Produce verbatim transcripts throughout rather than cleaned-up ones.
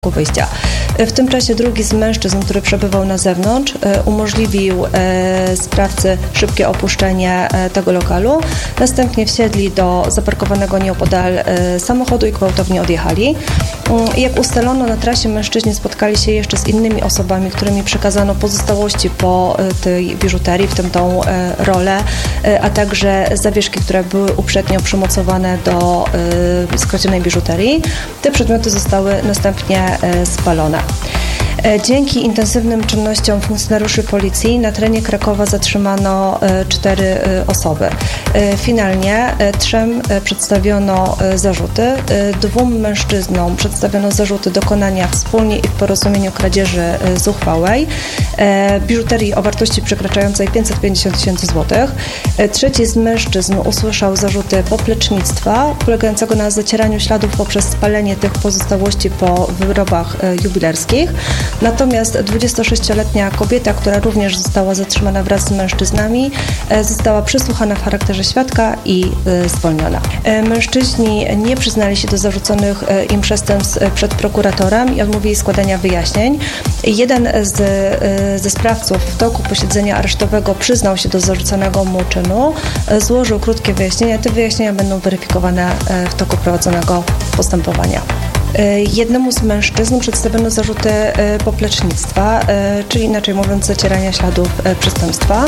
wyjścia. W tym czasie drugi z mężczyzn, który przebywał na zewnątrz, umożliwił sprawcy szybkie opuszczenie tego lokalu. Następnie wsiedli do zaparkowanego nieopodal samochodu i gwałtownie odjechali. Jak ustalono, na trasie mężczyźni spotkali się jeszcze z innymi osobami, którymi przekazano pozostałości po tej biżuterii, w tym tą rolę, a także zawieszki, które były uprzednio przymocowane do skradzionej biżuterii. Te przedmioty zostały następnie spalone. Dzięki intensywnym czynnościom funkcjonariuszy policji na terenie Krakowa zatrzymano cztery osoby. Finalnie trzem przedstawiono zarzuty. Dwóm mężczyznom przedstawiono zarzuty dokonania wspólnie i w porozumieniu kradzieży zuchwałej, biżuterii o wartości przekraczającej pięćset pięćdziesiąt tysięcy złotych. Trzeci z mężczyzn usłyszał zarzuty poplecznictwa polegającego na zacieraniu śladów poprzez spalenie tych pozostałości po wyrobach jubilerskich. Natomiast dwudziestosześcioletnia kobieta, która również została zatrzymana wraz z mężczyznami, została przesłuchana w charakterze świadka i zwolniona. Mężczyźni nie przyznali się do zarzuconych im przestępstw przed prokuratorem i odmówili składania wyjaśnień. Jeden z, ze sprawców w toku posiedzenia aresztowego przyznał się do zarzuconego mu czynu, złożył krótkie wyjaśnienia. Te wyjaśnienia będą weryfikowane w toku prowadzonego postępowania. Jednemu z mężczyzn przedstawiono zarzuty poplecznictwa, czyli inaczej mówiąc zacierania śladów przestępstwa.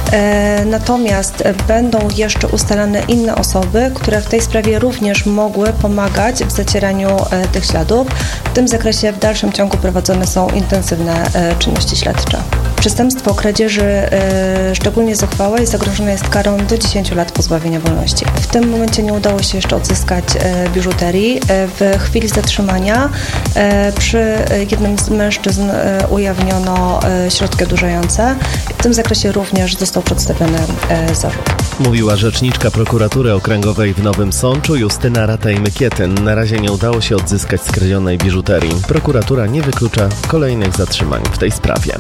Natomiast będą jeszcze ustalane inne osoby, które w tej sprawie również mogły pomagać w zacieraniu tych śladów. W tym zakresie w dalszym ciągu prowadzone są intensywne czynności śledcze. Przestępstwo kradzieży szczególnie zuchwałej zagrożone jest karą do dziesięciu lat pozbawienia wolności. W tym momencie nie udało się jeszcze odzyskać biżuterii. W chwili zatrzymania przy jednym z mężczyzn ujawniono środki odurzające. W tym zakresie również został przedstawiony zarzut. Mówiła rzeczniczka prokuratury okręgowej w Nowym Sączu Justyna Rataj-Mykietyn. Na razie nie udało się odzyskać skradzionej biżuterii. Prokuratura nie wyklucza kolejnych zatrzymań w tej sprawie.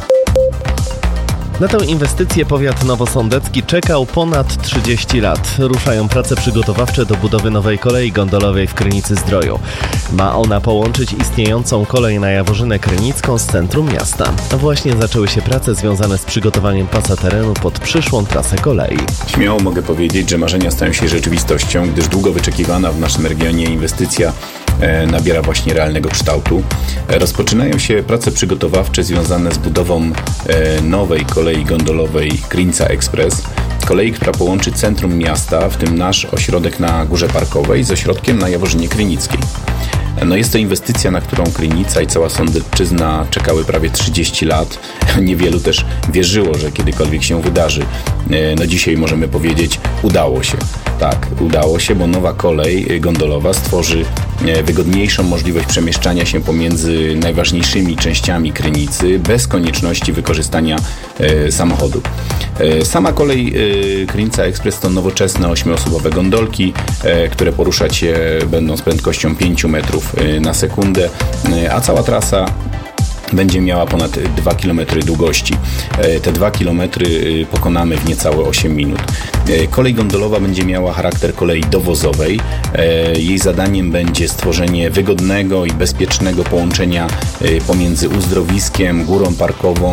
Na tę inwestycję powiat nowosądecki czekał ponad trzydzieści lat. Ruszają prace przygotowawcze do budowy nowej kolei gondolowej w Krynicy-Zdroju. Ma ona połączyć istniejącą kolej na Jaworzynę Krynicką z centrum miasta. A właśnie zaczęły się prace związane z przygotowaniem pasa terenu pod przyszłą trasę kolei. Śmiało mogę powiedzieć, że marzenia stają się rzeczywistością, gdyż długo wyczekiwana w naszym regionie inwestycja nabiera właśnie realnego kształtu. Rozpoczynają się prace przygotowawcze związane z budową nowej kolei gondolowej Krynica Express. Kolei, która połączy centrum miasta, w tym nasz ośrodek na Górze Parkowej, z ośrodkiem na Jaworzynie Krynickiej. No jest to inwestycja, na którą Krynica i cała Sądecczyzna czekały prawie trzydzieści lat. Niewielu też wierzyło, że kiedykolwiek się wydarzy. No dzisiaj możemy powiedzieć, udało się. Tak, udało się, bo nowa kolej gondolowa stworzy wygodniejszą możliwość przemieszczania się pomiędzy najważniejszymi częściami Krynicy bez konieczności wykorzystania e, samochodu. E, sama kolej e, Krynica Express to nowoczesne ośmioosobowe gondolki, e, które poruszać się będą z prędkością pięć metrów e, na sekundę, e, a cała trasa będzie miała ponad dwa kilometry długości. Te dwa kilometry pokonamy w niecałe osiem minut. Kolej gondolowa będzie miała charakter kolei dowozowej. Jej zadaniem będzie stworzenie wygodnego i bezpiecznego połączenia pomiędzy uzdrowiskiem, górą parkową,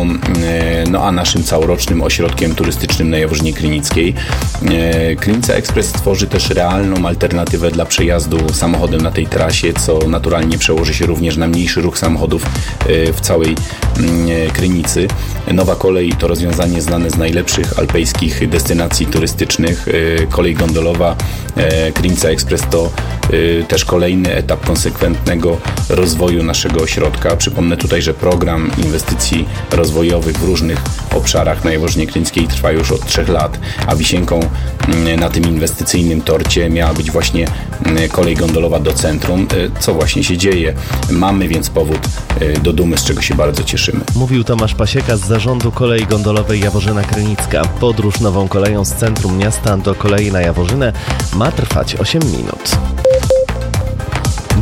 no a naszym całorocznym ośrodkiem turystycznym na Jaworzynie Krynickiej. Krynica Express stworzy też realną alternatywę dla przejazdu samochodem na tej trasie, co naturalnie przełoży się również na mniejszy ruch samochodów w całej Krynicy. Nowa kolej to rozwiązanie znane z najlepszych alpejskich destynacji turystycznych. Kolej gondolowa Krynica Express to też kolejny etap konsekwentnego rozwoju naszego ośrodka. Przypomnę tutaj, że program inwestycji rozwojowych w różnych obszarach na Jaworzynie Krynickiej trwa już od trzech lat, a wisienką na tym inwestycyjnym torcie miała być właśnie kolej gondolowa do centrum, co właśnie się dzieje. Mamy więc powód do dumy, z czego się bardzo cieszymy. Mówił Tomasz Pasieka z zarządu kolei gondolowej Jaworzyna Krynicka. Podróż nową koleją z centrum miasta do kolei na Jaworzynę ma trwać osiem minut.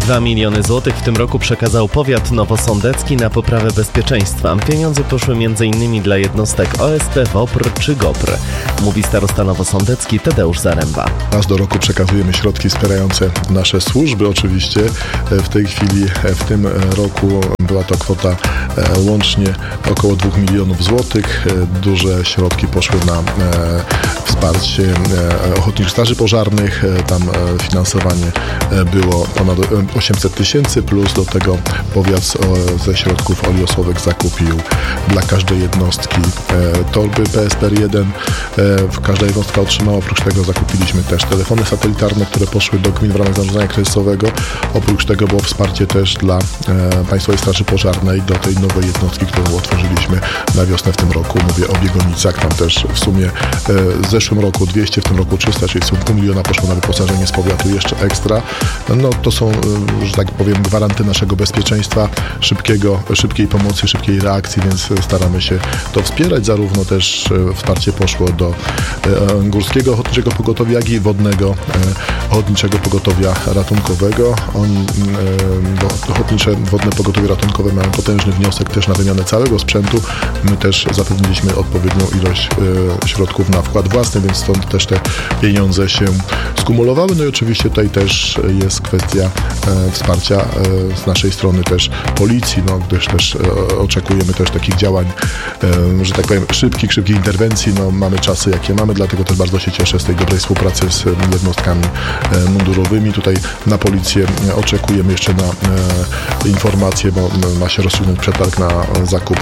dwa miliony złotych w tym roku przekazał powiat nowosądecki na poprawę bezpieczeństwa. Pieniądze poszły między innymi dla jednostek O S P, WOPR czy GOPR, mówi starosta nowosądecki Tadeusz Zaręba. Raz do roku przekazujemy środki wspierające nasze służby oczywiście. W tej chwili, w tym roku była to kwota łącznie około dwóch milionów złotych. Duże środki poszły na wsparcie ochotniczych straży pożarnych. Tam finansowanie było ponad osiemset tysięcy, plus do tego powiat ze środków oliosłowych zakupił dla każdej jednostki torby P S P R jeden. Każda jednostka otrzymała, oprócz tego zakupiliśmy też telefony satelitarne, które poszły do gmin w ramach zarządzania kryzysowego. Oprócz tego było wsparcie też dla Państwowej Straży Pożarnej do tej nowej jednostki, którą otworzyliśmy na wiosnę w tym roku. Mówię o Biegonicach, tam też w sumie w zeszłym roku dwieście, w tym roku trzysta, czyli w sumie pół miliona poszło na wyposażenie z powiatu, jeszcze ekstra. No to są, że tak powiem, gwaranty naszego bezpieczeństwa, szybkiego, szybkiej pomocy, szybkiej reakcji, więc staramy się to wspierać. Zarówno też wsparcie poszło do Górskiego Ochotniczego Pogotowia, jak i Wodnego Ochotniczego Pogotowia Ratunkowego. Oni, Ochotnicze Wodne Pogotowie Ratunkowe, mają potężny wniosek też na wymianę całego sprzętu. My też zapewniliśmy odpowiednią ilość środków na wkład własny, więc stąd też te pieniądze się skumulowały. No i oczywiście tutaj też jest kwestia wsparcia z naszej strony też policji, no gdyż też oczekujemy też takich działań, że tak powiem, szybkich, szybkich interwencji. No mamy czasy, jakie mamy, dlatego też bardzo się cieszę z tej dobrej współpracy z jednostkami mundurowymi. Tutaj na policję oczekujemy jeszcze na informacje, bo ma się rozstrzygnąć przetarg na zakup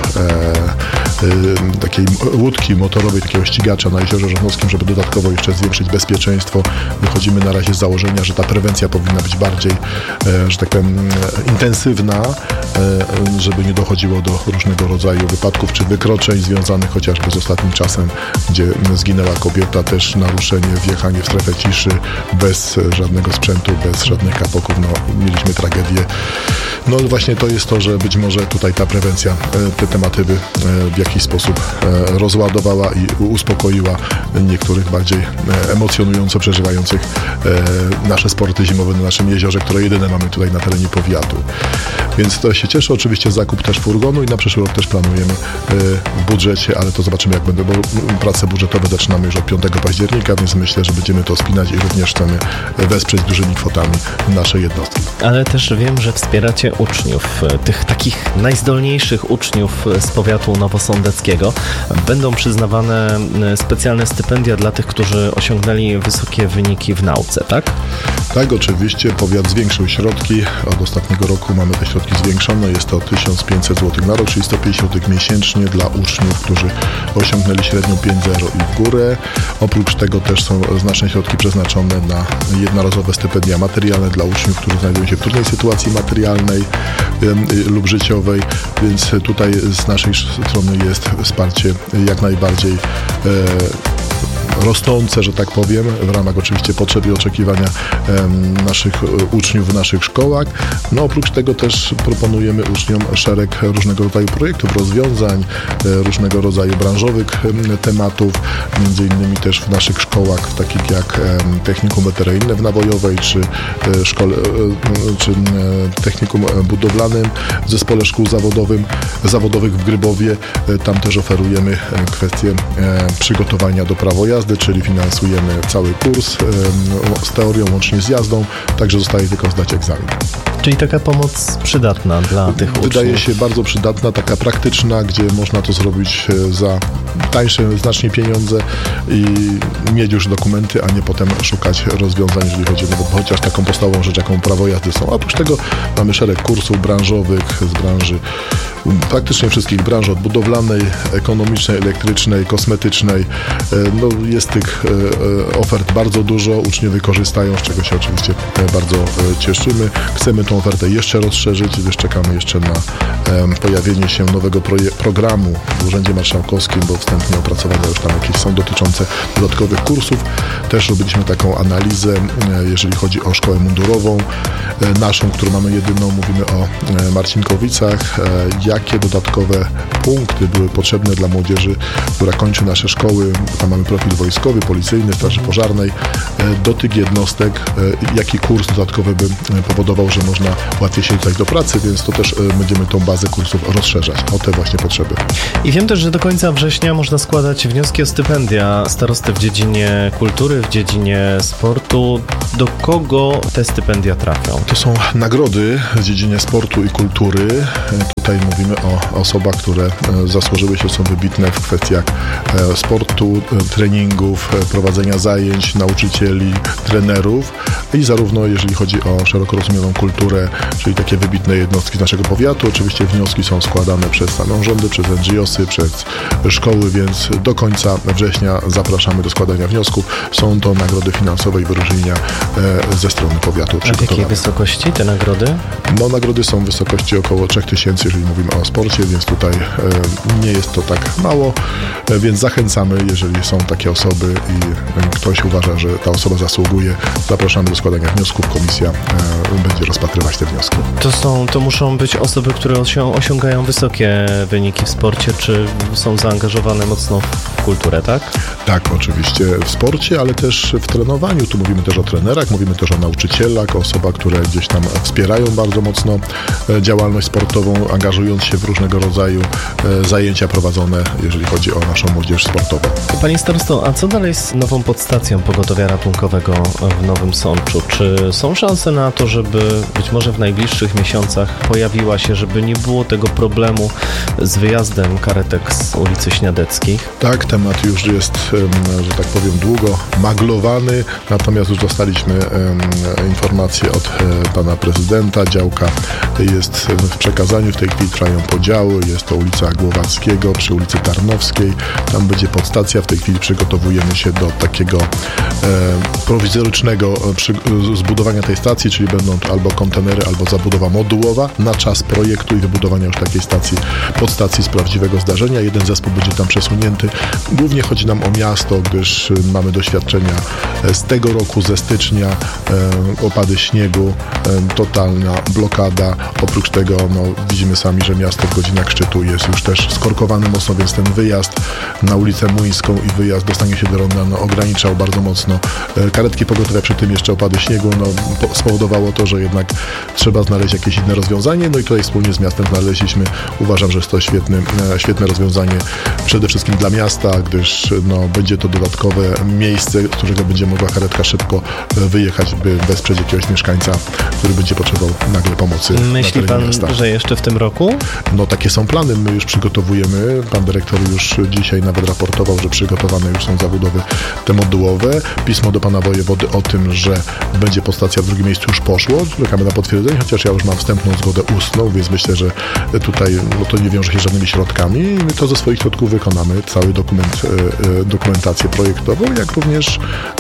takiej łódki motorowej, takiego ścigacza na Jeziorze Żochowskim, żeby dodatkowo jeszcze zwiększyć bezpieczeństwo. Wychodzimy na razie z założenia, że ta prewencja powinna być bardziej, że tak powiem, intensywna, żeby nie dochodziło do różnego rodzaju wypadków czy wykroczeń związanych chociażby z ostatnim czasem, gdzie zginęła kobieta, też naruszenie, wjechanie w strefę ciszy bez żadnego sprzętu, bez żadnych kapoków. No, mieliśmy tragedię. No właśnie to jest to, że być może tutaj ta prewencja te tematy by w jakiś sposób rozładowała i uspokoiła niektórych bardziej emocjonująco przeżywających nasze sporty zimowe na naszym jeziorze, które jedyne mamy tutaj na terenie powiatu. Więc to się cieszę. Oczywiście zakup też furgonu i na przyszły rok też planujemy w budżecie, ale to zobaczymy, jak będę, bo prace budżetowe zaczynamy już od piątego października, więc myślę, że będziemy to spinać i również chcemy wesprzeć dużymi kwotami nasze jednostki. Ale też wiem, że wspieracie uczniów, tych takich najzdolniejszych uczniów z powiatu nowosądeckiego. Będą przyznawane specjalne stypendia dla tych, którzy osiągnęli wysokie wyniki w nauce, tak? Tak, oczywiście. Powiat zwiększył środki. Od ostatniego roku mamy te środki zwiększone. Jest to tysiąc pięćset złotych na rok, czyli sto pięćdziesiąt złotych miesięcznie dla uczniów, którzy osiągnęli średnią pięć zero i w górę. Oprócz tego też są znaczne środki przeznaczone na jednorazowe stypendia materialne dla uczniów, którzy znajdują się w trudnej sytuacji materialnej lub życiowej, więc tutaj z naszej strony jest wsparcie jak najbardziej rosnące, że tak powiem, w ramach oczywiście potrzeb i oczekiwania naszych uczniów w naszych szkołach. No oprócz tego też proponujemy uczniom szereg różnego rodzaju projektów, rozwiązań, różnego rodzaju branżowych tematów, między innymi też w naszych szkołach, takich jak Technikum Weterynaryjne w Nawojowej, czy szkole, czy Technikum Budowlanym w Zespole Szkół Zawodowym, Zawodowych w Grybowie. Tam też oferujemy kwestię przygotowania do prawa jazdy, czyli finansujemy cały kurs z teorią łącznie z jazdą, także zostaje tylko zdać egzamin. Czyli taka pomoc przydatna dla tych uczniów. Wydaje się bardzo przydatna, taka praktyczna, gdzie można to zrobić za tańsze znacznie pieniądze i mieć już dokumenty, a nie potem szukać rozwiązań, jeżeli chodzi o chociaż taką podstawową rzecz, jaką prawo jazdy są. Oprócz tego mamy szereg kursów branżowych z branży praktycznie wszystkich branż, od budowlanej, ekonomicznej, elektrycznej, kosmetycznej. No, jest tych ofert bardzo dużo, uczniowie korzystają, z czego się oczywiście bardzo cieszymy. Chcemy tą ofertę jeszcze rozszerzyć, gdyż czekamy jeszcze na pojawienie się nowego programu w Urzędzie Marszałkowskim, bo wstępnie opracowania już tam jakieś są dotyczące dodatkowych kursów. Też robiliśmy taką analizę, jeżeli chodzi o szkołę mundurową naszą, którą mamy jedyną, mówimy o Marcinkowicach, jakie dodatkowe punkty były potrzebne dla młodzieży, która kończy nasze szkoły. Tam mamy profil wojskowy, policyjny, straży pożarnej. Do tych jednostek, jaki kurs dodatkowy by powodował, że można łatwiej się dostać do pracy, więc to też będziemy tą bazę kursów rozszerzać o te właśnie potrzeby. I wiem też, że do końca września można składać wnioski o stypendia starosty w dziedzinie kultury, w dziedzinie sportu. Do kogo te stypendia trafią? To są nagrody w dziedzinie sportu i kultury. Tutaj mówimy o osobach, które zasłużyły się, są wybitne w kwestiach sportu, treningów, prowadzenia zajęć, nauczycieli, trenerów i zarówno jeżeli chodzi o szeroko rozumianą kulturę, czyli takie wybitne jednostki z naszego powiatu. Oczywiście wnioski są składane przez samorządy, przez en dżi osy, przez szkoły, więc do końca września zapraszamy do składania wniosków. Są to nagrody finansowe i wyróżnienia ze strony powiatu. A w jakiej wysokości te nagrody? No, nagrody są w wysokości około trzy tysiące, jeżeli mówimy o sporcie, więc tutaj nie jest to tak mało, więc zachęcamy, jeżeli są takie osoby i ktoś uważa, że ta osoba zasługuje, zapraszamy do składania wniosków. Komisja będzie rozpatrywać te wnioski. To są, to muszą być osoby, które osiągają wysokie wyniki w sporcie, czy są zaangażowane mocno w kulturę, tak? Tak, oczywiście w sporcie, ale też w trenowaniu. Tu mówimy też o trenerach, mówimy też o nauczycielach, o osobach, które gdzieś tam wspierają bardzo mocno działalność sportową, angażując się w różnego rodzaju zajęcia prowadzone, jeżeli chodzi o naszą młodzież sportową. Panie starosto, a co dalej z nową podstacją pogotowia ratunkowego w Nowym Sączu? Czy są szanse na to, żeby być może w najbliższych miesiącach pojawiła się, żeby nie było tego problemu z wyjazdem karetek z ulicy Śniadeckich? Tak, temat już jest, że tak powiem, długo maglowany, natomiast już dostaliśmy informację od pana prezydenta. Działka jest w przekazaniu, w tej chwili trwają podziały, jest to ulica Głowackiego przy ulicy Tarnowskiej, tam będzie podstacja, w tej chwili przygotowujemy się do takiego e, prowizorycznego przy, zbudowania tej stacji, czyli będą to albo kontenery, albo zabudowa modułowa na czas projektu i wybudowania już takiej stacji, podstacji z prawdziwego zdarzenia. Jeden zespół będzie tam przesunięty. Głównie chodzi nam o miasto, gdyż mamy doświadczenia z tego roku, ze stycznia, e, opady śniegu, e, totalna blokada. Oprócz tego no, widzimy sami, że miasto w godzinach szczytu jest już też skorkowane mocno, więc ten wyjazd na ulicę Młyńską i wyjazd dostanie się do Ronda no, ograniczał bardzo mocno. Karetki pogotowia, przy tym jeszcze opady śniegu no, spowodowało to, że jednak trzeba znaleźć jakieś inne rozwiązanie, no i tutaj wspólnie z miastem znaleźliśmy. Uważam, że jest to świetny, świetne rozwiązanie przede wszystkim dla miasta, gdyż no, będzie to dodatkowe miejsce, z którego będzie mogła karetka szybko wyjechać, by wesprzeć jakiegoś mieszkańca, który będzie potrzebował nagle pomocy. Myśli pan, miasta. Że jeszcze w tym roku? No takie są plany, my już przygotowujemy. Pan dyrektor już dzisiaj nawet raportował, że przygotowane już są zabudowy te modułowe. Pismo do pana wojewody o tym, że będzie podstacja w drugim miejscu już poszło. Czekamy na potwierdzenie, chociaż ja już mam wstępną zgodę ustną, więc myślę, że tutaj no to nie wiąże się z żadnymi środkami. My to ze swoich środków wykonamy. Cały dokument, e, dokumentację projektową, jak również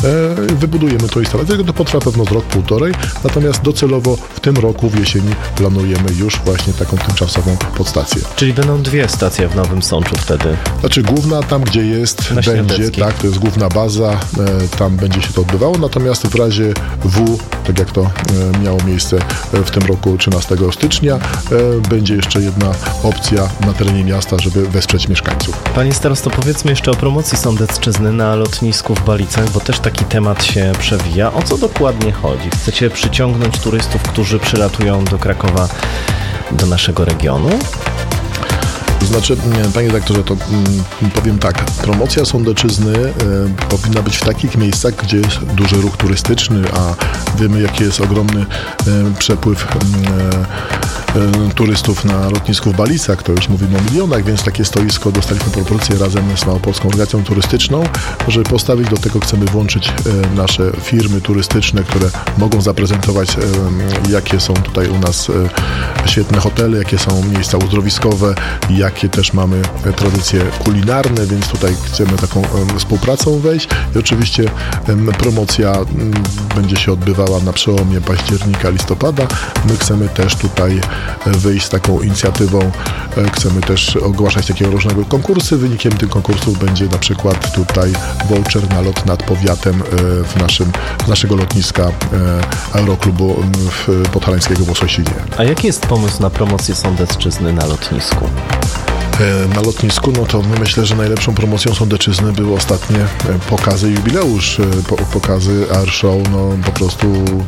e, wybudujemy to instalację. To potrwa pewno z rok, półtorej. Natomiast docelowo w tym roku w jesieni planujemy już właśnie taką tymczasową podstację. Czyli będą dwie stacje w Nowym Sączu wtedy? Znaczy główna tam, gdzie jest, na będzie, tak, to jest główna baza, e, tam będzie się to odbywało, natomiast w razie W, tak jak to e, miało miejsce w tym roku trzynastego stycznia, e, będzie jeszcze jedna opcja na terenie miasta, żeby wesprzeć mieszkańców. Panie starosto, powiedzmy jeszcze o promocji Sądecczyzny na lotnisku w Balicach, bo też taki temat się przewija. O co dokładnie chodzi? Chcecie przyciągnąć turystów, którzy przylatują do Krakowa, do naszego regionu? To znaczy, panie redaktorze, to mm, powiem tak, promocja Sądecczyzny y, powinna być w takich miejscach, gdzie jest duży ruch turystyczny, a wiemy, jaki jest ogromny y, przepływ y, y, turystów na lotnisku w Balicach, to już mówimy o milionach, więc takie stoisko dostaliśmy propozycję razem z Małopolską Organizacją Turystyczną, żeby postawić, do tego chcemy włączyć y, nasze firmy turystyczne, które mogą zaprezentować, y, jakie są tutaj u nas y, świetne hotele, jakie są miejsca uzdrowiskowe, jak jakie też mamy tradycje kulinarne, więc tutaj chcemy taką współpracą wejść i oczywiście promocja będzie się odbywała na przełomie października, listopada. My chcemy też tutaj wyjść z taką inicjatywą. Chcemy też ogłaszać takiego różnego konkursy. Wynikiem tych konkursów będzie na przykład tutaj voucher na lot nad powiatem w naszym, z naszego lotniska Aeroklubu Podhalańskiego w Łososinie. A jaki jest pomysł na promocję Sądecczyzny na lotnisku? Na lotnisku, no to myślę, że najlepszą promocją Sądecczyzny były ostatnie pokazy i jubileusz, pokazy Air Show, no po prostu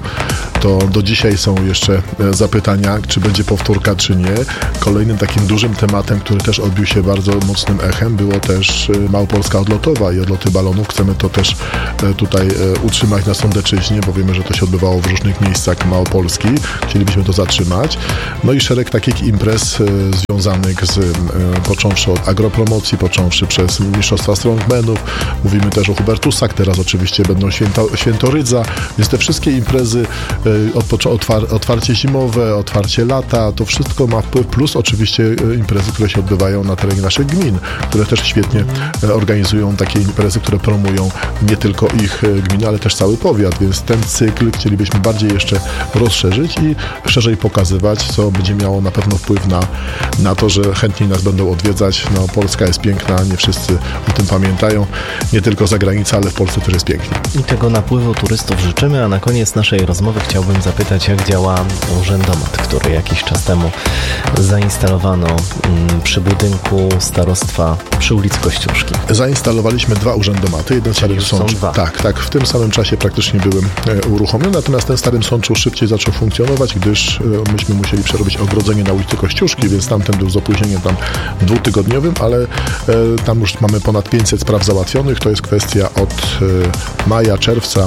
to do dzisiaj są jeszcze zapytania, czy będzie powtórka, czy nie. Kolejnym takim dużym tematem, który też odbił się bardzo mocnym echem, było też Małopolska odlotowa i odloty balonów. Chcemy to też tutaj utrzymać na Sądecczyźnie, bo wiemy, że to się odbywało w różnych miejscach Małopolski. Chcielibyśmy to zatrzymać. No i szereg takich imprez związanych z począwszy od agropromocji, począwszy przez Mistrzostwa Strongmanów. Mówimy też o Hubertusach, teraz oczywiście będą święto, Świętorydza, więc te wszystkie imprezy, od, otwar, otwarcie zimowe, otwarcie lata, to wszystko ma wpływ, plus oczywiście imprezy, które się odbywają na terenie naszych gmin, które też świetnie organizują takie imprezy, które promują nie tylko ich gminy, ale też cały powiat, więc ten cykl chcielibyśmy bardziej jeszcze rozszerzyć i szerzej pokazywać, co będzie miało na pewno wpływ na, na to, że chętniej nas będą odwiedzać. No, Polska jest piękna, nie wszyscy o tym pamiętają. Nie tylko za granicą, ale w Polsce też jest pięknie. I tego napływu turystów życzymy, a na koniec naszej rozmowy chciałbym zapytać, jak działa urzędomat, który jakiś czas temu zainstalowano przy budynku starostwa przy ulicy Kościuszki. Zainstalowaliśmy dwa urzędomaty. Jeden w Starym Sączu. Tak, tak. W tym samym czasie praktycznie byłem uruchomiony, natomiast ten w Starym Sączu szybciej zaczął funkcjonować, gdyż myśmy musieli przerobić ogrodzenie na ulicy Kościuszki, więc tamten był z opóźnieniem tam dwutygodniowym, ale e, tam już mamy ponad pięćset spraw załatwionych. To jest kwestia od e, maja, czerwca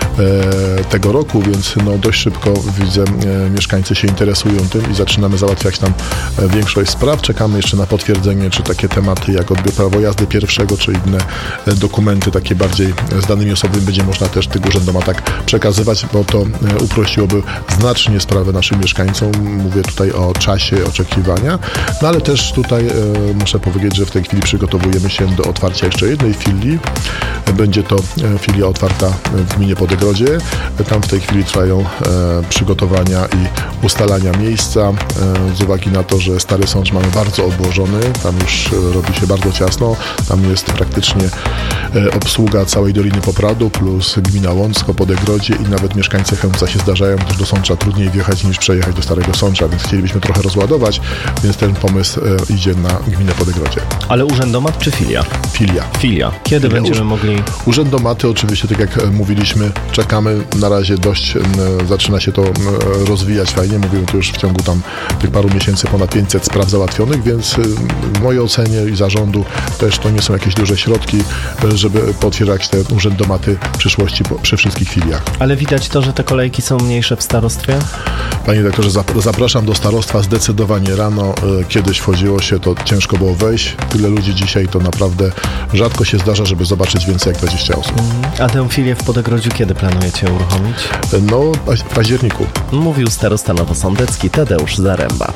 e, tego roku, więc no, dość szybko widzę, e, mieszkańcy się interesują tym i zaczynamy załatwiać tam e, większość spraw. Czekamy jeszcze na potwierdzenie, czy takie tematy jak odbiór prawo jazdy pierwszego, czy inne e, dokumenty takie bardziej z danymi osobowymi będzie można też tych urzędomatach przekazywać, bo to e, uprościłoby znacznie sprawę naszym mieszkańcom. Mówię tutaj o czasie oczekiwania, no ale też tutaj e, muszę powiedzieć, że w tej chwili przygotowujemy się do otwarcia jeszcze jednej filii. Będzie to e, filia otwarta w gminie Podegrodzie. Tam w tej chwili trwają e, przygotowania i ustalania miejsca. E, z uwagi na to, że Stary Sącz mamy bardzo obłożony, tam już e, robi się bardzo ciasno. Tam jest praktycznie e, obsługa całej Doliny Popradu plus gmina Łącko, Podegrodzie i nawet mieszkańcy Chełmca się zdarzają, gdyż do Sącza trudniej wjechać niż przejechać do Starego Sącza, więc chcielibyśmy trochę rozładować, więc ten pomysł e, idzie na gminę Podegrodzie. Ale urzędomat czy filia? Filia. Filia. Kiedy filia. Będziemy mogli... Urzędomaty oczywiście, tak jak mówiliśmy, czekamy. Na razie dość m, zaczyna się to m, rozwijać fajnie. Mówimy tu już w ciągu tam tych paru miesięcy ponad pięćset spraw załatwionych, więc w mojej ocenie i zarządu też to nie są jakieś duże środki, żeby potwierdzać te urzędomaty w przyszłości po, przy wszystkich filiach. Ale widać to, że te kolejki są mniejsze w starostwie? Panie doktorze, zapraszam do starostwa zdecydowanie rano. Kiedyś wchodziło się, to ciężko było wejść. Tyle ludzi dzisiaj, to naprawdę rzadko się zdarza, żeby zobaczyć więcej jak dwadzieścia osób. A tę filię w Podegrodziu kiedy planujecie uruchomić? No, w październiku. Mówił starosta nowosądecki Tadeusz Zaręba.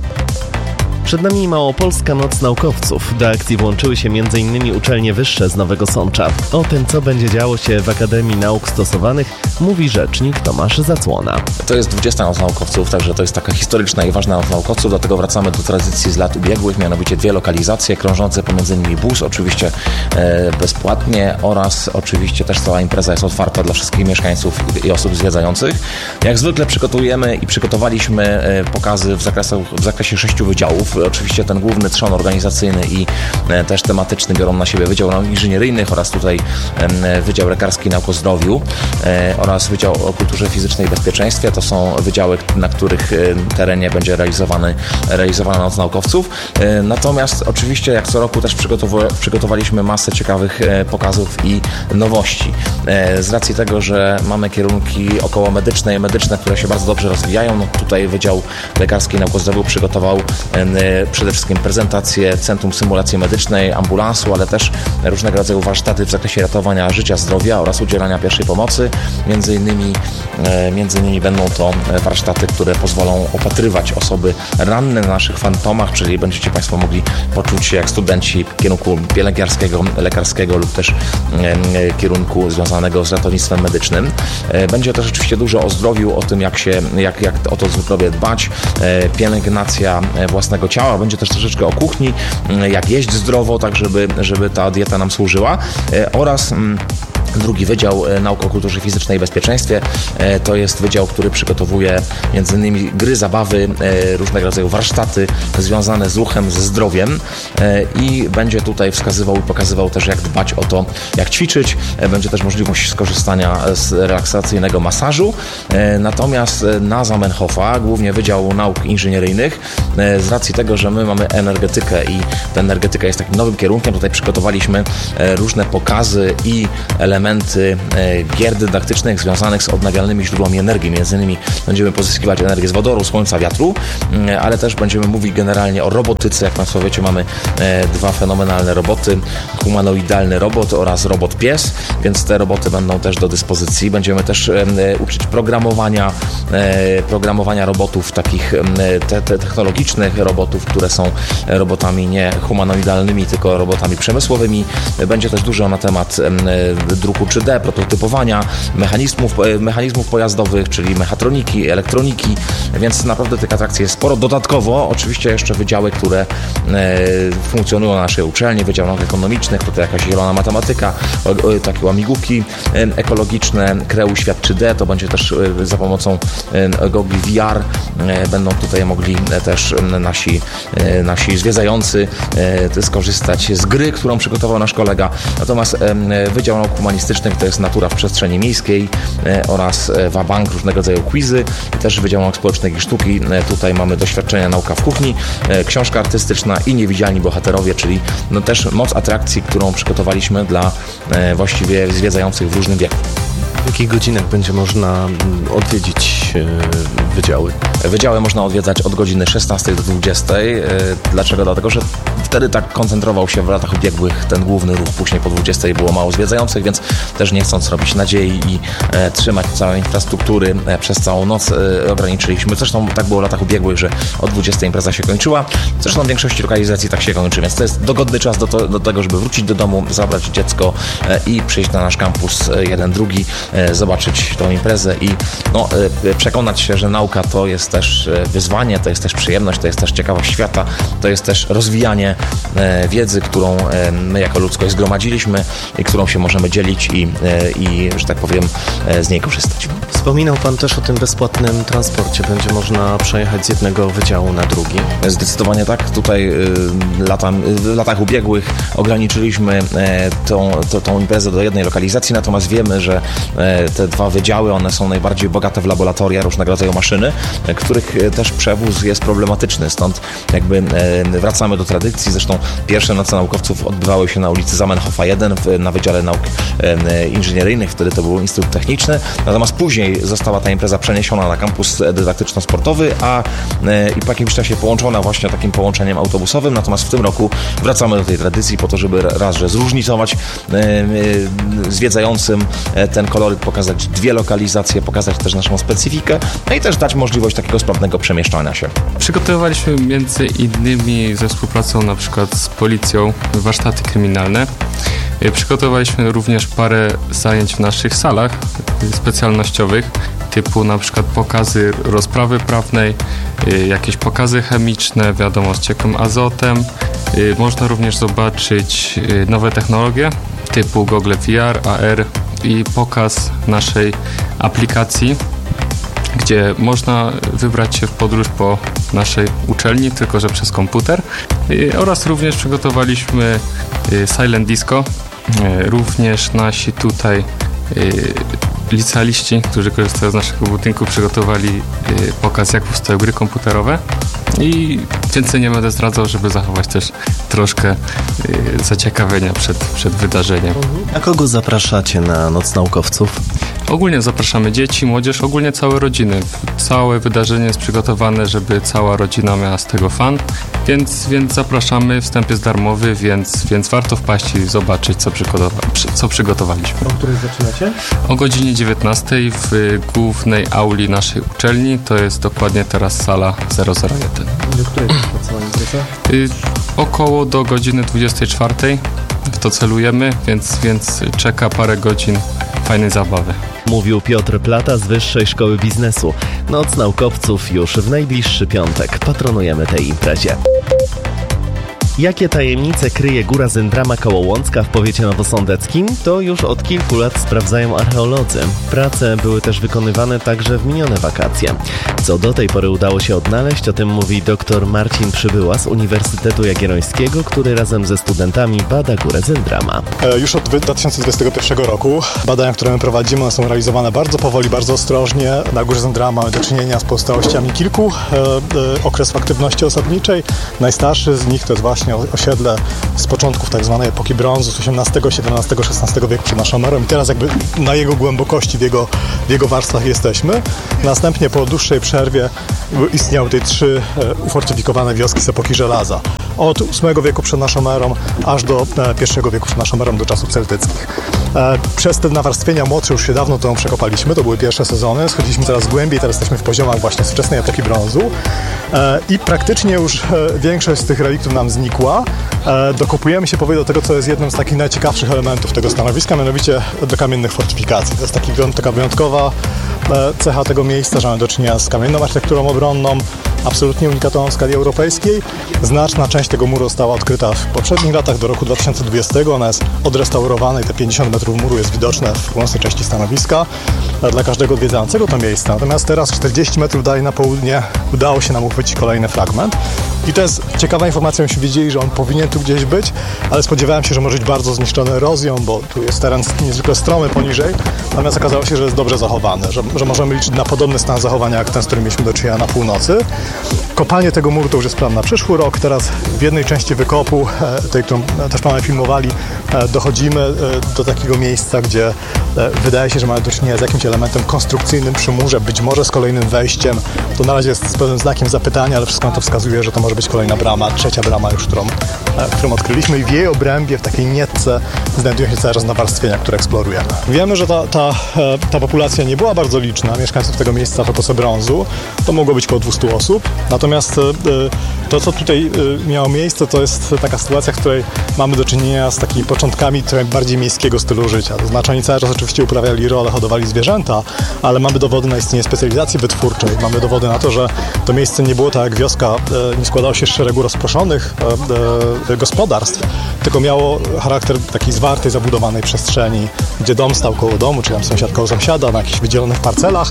Przed nami Małopolska Noc Naukowców. Do akcji włączyły się między innymi uczelnie wyższe z Nowego Sącza. O tym, co będzie działo się w Akademii Nauk Stosowanych, mówi rzecznik Tomasz Zacłona. To jest dwudziesta Noc Naukowców, także to jest taka historyczna i ważna Noc Naukowców, dlatego wracamy do tradycji z lat ubiegłych, mianowicie dwie lokalizacje, krążące pomiędzy nimi bus, oczywiście e, bezpłatnie oraz oczywiście też cała impreza jest otwarta dla wszystkich mieszkańców i osób zwiedzających. Jak zwykle przygotujemy i przygotowaliśmy e, pokazy w, zakresu, w zakresie sześciu wydziałów. Oczywiście ten główny trzon organizacyjny i e, też tematyczny biorą na siebie Wydział Nauk Inżynieryjnych oraz tutaj e, Wydział Lekarski Nauk o Zdrowiu e, oraz Wydział o Kulturze Fizycznej i Bezpieczeństwie. To są wydziały, na których e, terenie będzie realizowany, realizowana Noc Naukowców. E, natomiast oczywiście jak co roku też przygotow- przygotowaliśmy masę ciekawych e, pokazów i nowości. E, z racji tego, że mamy kierunki około medyczne i medyczne, które się bardzo dobrze rozwijają, no tutaj Wydział Lekarski Nauk o Zdrowiu przygotował e, przede wszystkim prezentacje Centrum Symulacji Medycznej, ambulansu, ale też różnego rodzaju warsztaty w zakresie ratowania życia, zdrowia oraz udzielania pierwszej pomocy. Między innymi, między innymi będą to warsztaty, które pozwolą opatrywać osoby ranne na naszych fantomach, czyli będziecie Państwo mogli poczuć się jak studenci kierunku pielęgniarskiego, lekarskiego lub też kierunku związanego z ratownictwem medycznym. Będzie też oczywiście dużo o zdrowiu, o tym jak się, jak, jak o to zdrowie dbać, pielęgnacja własnego ciała, będzie też troszeczkę o kuchni, jak jeść zdrowo, tak żeby, żeby ta dieta nam służyła oraz drugi wydział Nauk o Kulturze Fizycznej i Bezpieczeństwie. To jest wydział, który przygotowuje między innymi gry, zabawy, różnego rodzaju warsztaty związane z ruchem, ze zdrowiem i będzie tutaj wskazywał i pokazywał też, jak dbać o to, jak ćwiczyć. Będzie też możliwość skorzystania z relaksacyjnego masażu. Natomiast na Zamenhofa, głównie Wydział Nauk Inżynieryjnych, z racji tego, że my mamy energetykę i ta energetyka jest takim nowym kierunkiem, tutaj przygotowaliśmy różne pokazy i elementy elementy gier dydaktycznych związanych z odnawialnymi źródłami energii. Między innymi będziemy pozyskiwać energię z wodoru, słońca, wiatru, ale też będziemy mówić generalnie o robotyce. Jak Państwo wiecie, mamy dwa fenomenalne roboty, humanoidalny robot oraz robot pies, więc te roboty będą też do dyspozycji. Będziemy też uczyć programowania, programowania robotów takich te, te technologicznych, robotów, które są robotami nie humanoidalnymi, tylko robotami przemysłowymi. Będzie też dużo na temat druku trzy D, prototypowania, mechanizmów, mechanizmów pojazdowych, czyli mechatroniki, elektroniki, więc naprawdę tych atrakcji jest sporo. Dodatkowo oczywiście jeszcze wydziały, które funkcjonują na naszej uczelni, Wydział Nauk Ekonomicznych, tutaj jakaś zielona matematyka, takie łamigłówki ekologiczne, Kreu Świat trzy D, to będzie też za pomocą gogli V R, będą tutaj mogli też nasi, nasi zwiedzający skorzystać z gry, którą przygotował nasz kolega. Natomiast Wydział Nauk Humanistycznych to jest natura w przestrzeni miejskiej oraz wabank, różnego rodzaju quizy i też Wydział Nauk Społecznych i Sztuki. Tutaj mamy doświadczenia nauka w kuchni, książka artystyczna i niewidzialni bohaterowie, czyli no też moc atrakcji, którą przygotowaliśmy dla właściwie zwiedzających w różnym wieku. W jakich godzinach będzie można odwiedzić wydziały? Wydziały można odwiedzać od godziny szesnastej do dwudziestej. Dlaczego? Dlatego, że wtedy tak koncentrował się w latach ubiegłych ten główny ruch. Później po dwudziestej było mało zwiedzających, więc też nie chcąc robić nadziei i e, trzymać całej infrastruktury e, przez całą noc e, ograniczyliśmy. Zresztą tak było w latach ubiegłych, że o dwudziestej impreza się kończyła. Zresztą w większości lokalizacji tak się kończy, więc to jest dogodny czas do, to, do tego, żeby wrócić do domu, zabrać dziecko e, i przyjść na nasz kampus e, jeden, drugi, e, zobaczyć tą imprezę i no, e, przekonać się, że nauka to jest też wyzwanie, to jest też przyjemność, to jest też ciekawość świata, to jest też rozwijanie e, wiedzy, którą e, my jako ludzkość zgromadziliśmy i którą się możemy dzielić i, e, i że tak powiem, e, z niej korzystać. Wspominał Pan też o tym bezpłatnym transporcie. Będzie można przejechać z jednego wydziału na drugi? Zdecydowanie tak. Tutaj y, lata, y, w latach ubiegłych ograniczyliśmy e, tą, to, tą imprezę do jednej lokalizacji, natomiast wiemy, że e, te dwa wydziały, one są najbardziej bogate w laboratoria, różnego rodzaju maszyny, e, których też przewóz jest problematyczny. Stąd jakby e, wracamy do tradycji. Zresztą pierwsze noce naukowców odbywały się na ulicy Zamenhofa jeden w, na Wydziale Nauk e, Inżynieryjnych. Wtedy to był Instytut Techniczny. Natomiast później została ta impreza przeniesiona na kampus dydaktyczno-sportowy, a e, i po jakimś czasie połączona właśnie takim połączeniem autobusowym. Natomiast w tym roku wracamy do tej tradycji po to, żeby raz, że zróżnicować e, e, zwiedzającym e, ten koloryt, pokazać dwie lokalizacje, pokazać też naszą specyfikę, no i też dać możliwość takiego sprawnego przemieszczania się. Przygotowywaliśmy między innymi ze współpracą na przykład z policją warsztaty kryminalne. Przygotowaliśmy również parę zajęć w naszych salach specjalnościowych, typu na przykład pokazy rozprawy prawnej, jakieś pokazy chemiczne, wiadomo, z ciekłym azotem. Można również zobaczyć nowe technologie typu gogle V R, A R i pokaz naszej aplikacji, gdzie można wybrać się w podróż po naszej uczelni, tylko że przez komputer. Oraz również przygotowaliśmy Silent Disco. Również nasi tutaj licealiści, którzy korzystają z naszego budynku, przygotowali pokaz, jak powstają gry komputerowe. I więcej nie będę zdradzał, żeby zachować też troszkę zaciekawienia przed, przed wydarzeniem. A kogo zapraszacie na Noc Naukowców? Ogólnie zapraszamy dzieci, młodzież, ogólnie całe rodziny. Całe wydarzenie jest przygotowane, żeby cała rodzina miała z tego fan, więc, więc zapraszamy. Wstęp jest darmowy, więc, więc warto wpaść i zobaczyć, co, przygotowa- co przygotowaliśmy. O której zaczynacie? O godzinie dziewiętnastej w głównej auli naszej uczelni, to jest dokładnie teraz sala zero zero jeden. Do której jest cała impreza? Y, około do godziny dwudziestej czwartej w to celujemy, więc, więc czeka parę godzin fajnej zabawy. Mówił Piotr Plata z Wyższej Szkoły Biznesu. Noc Naukowców już w najbliższy piątek. Patronujemy tej imprezie. Jakie tajemnice kryje Góra Zendrama koło Łącka w powiecie nowosądeckim, to już od kilku lat sprawdzają archeolodzy. Prace były też wykonywane także w minione wakacje. Co do tej pory udało się odnaleźć, o tym mówi dr Marcin Przybyła z Uniwersytetu Jagiellońskiego, który razem ze studentami bada Górę Zendrama. Już od dwa tysiące dwudziestego pierwszego roku badania, które my prowadzimy, one są realizowane bardzo powoli, bardzo ostrożnie. Na Górze Zendrama mamy do czynienia z pozostałościami kilku e, e, okresów aktywności osadniczej. Najstarszy z nich to jest właśnie osiedle z początków tak zwanej epoki brązu, z osiemnastego, siedemnastego, szesnastego wieku przed naszą erą i teraz jakby na jego głębokości, w jego, w jego warstwach jesteśmy. Następnie po dłuższej przerwie istniały tutaj trzy ufortyfikowane wioski z epoki żelaza. Od ósmego wieku przed naszą erą aż do pierwszego wieku przed naszą erą, do czasów celtyckich. Przez te nawarstwienia młodsze już się dawno temu przekopaliśmy, to były pierwsze sezony, schodziliśmy coraz głębiej, teraz jesteśmy w poziomach właśnie z wczesnej epoki brązu i praktycznie już większość z tych reliktów nam znikła. Dokopujemy się powoli do tego, co jest jednym z takich najciekawszych elementów tego stanowiska, mianowicie do kamiennych fortyfikacji. To jest taki, taka wyjątkowa cecha tego miejsca, że mamy do czynienia z kamienną architekturą obronną, absolutnie unikatową w skali europejskiej. Znaczna część tego muru została odkryta w poprzednich latach, do roku dwa tysiące dwudziestego. Ona jest odrestaurowana i te pięćdziesiąt metrów muru jest widoczne w północnej części stanowiska dla każdego odwiedzającego to miejsce. Natomiast teraz czterdzieści metrów dalej na południe udało się nam uchwycić kolejny fragment. I to jest ciekawa informacja, myśmy wiedzieli, że on powinien tu gdzieś być, ale spodziewałem się, że może być bardzo zniszczony erozją, bo tu jest teren niezwykle stromy poniżej, natomiast okazało się, że jest dobrze zachowany, że, że możemy liczyć na podobny stan zachowania jak ten, z którym mieliśmy do czynienia na północy. Kopalnie tego muru to już jest plan na przyszły rok. Teraz w jednej części wykopu, tej, którą też mamy filmowali, dochodzimy do takiego miejsca, gdzie wydaje się, że mamy do czynienia z jakimś elementem konstrukcyjnym przy murze, być może z kolejnym wejściem. To na razie jest z pewnym znakiem zapytania, ale wszystko na to wskazuje, że to może być kolejna brama, trzecia brama już, którą, którą odkryliśmy i w jej obrębie, w takiej nietce znajdują się cały czas nawarstwienia, które eksplorujemy. Wiemy, że ta, ta, ta populacja nie była bardzo liczna, mieszkańców tego miejsca w epoce brązu. To mogło być około dwieście osób. Natomiast to, co tutaj miało miejsce, to jest taka sytuacja, w której mamy do czynienia z takimi początkami trochę bardziej miejskiego stylu życia. To znaczy oni cały czas oczywiście uprawiali rolę, hodowali zwierzęta, ale mamy dowody na istnienie specjalizacji wytwórczej. Mamy dowody na to, że to miejsce nie było tak jak wioska, nie składało się z szeregu rozproszonych gospodarstw, tylko miało charakter takiej zwartej, zabudowanej przestrzeni, gdzie dom stał koło domu, czy tam sąsiad koło sąsiada, na jakichś wydzielonych parcelach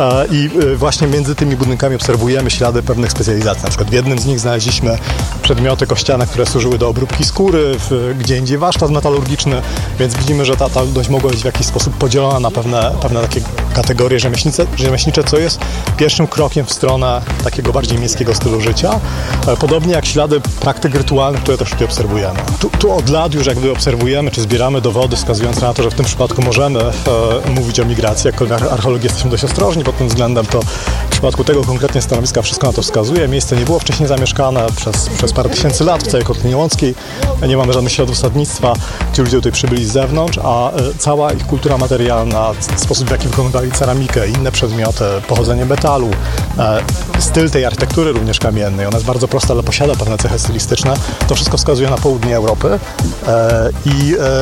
i właśnie między tymi budynkami obserwujemy ślady pewnych specjalizacji. Na przykład w jednym z nich znaleźliśmy przedmioty kościane, które służyły do obróbki skóry, w, gdzie indziej warsztat metalurgiczny, więc widzimy, że ta, ta ludność mogła być w jakiś sposób podzielona na pewne, pewne takie kategorie rzemieślnicze, rzemieślnicze, co jest pierwszym krokiem w stronę takiego bardziej miejskiego stylu życia. Podobnie jak ślady praktyk rytualnych, które też tutaj obserwujemy. Tu, tu od lat już jakby obserwujemy, czy zbieramy dowody wskazujące na to, że w tym przypadku możemy e, mówić o migracji. Jako archeologii jesteśmy dość ostrożni pod tym względem, to w przypadku tego konkretnie stanowiska wszystko na to wskazuje. Miejsce nie było wcześniej zamieszkane przez, przez parę tysięcy lat w całej Kotlinie Łąckiej. Nie mamy żadnych śladów sadnictwa. Ci ludzie tutaj przybyli z zewnątrz, a e, cała ich kultura materialna, sposób w jaki wykonywali ceramikę, inne przedmioty, pochodzenie metalu, e, styl tej architektury również kamiennej. Ona jest bardzo prosta, ale posiada pewne cechy stylistyczne. To wszystko wskazuje na południe Europy e, i e,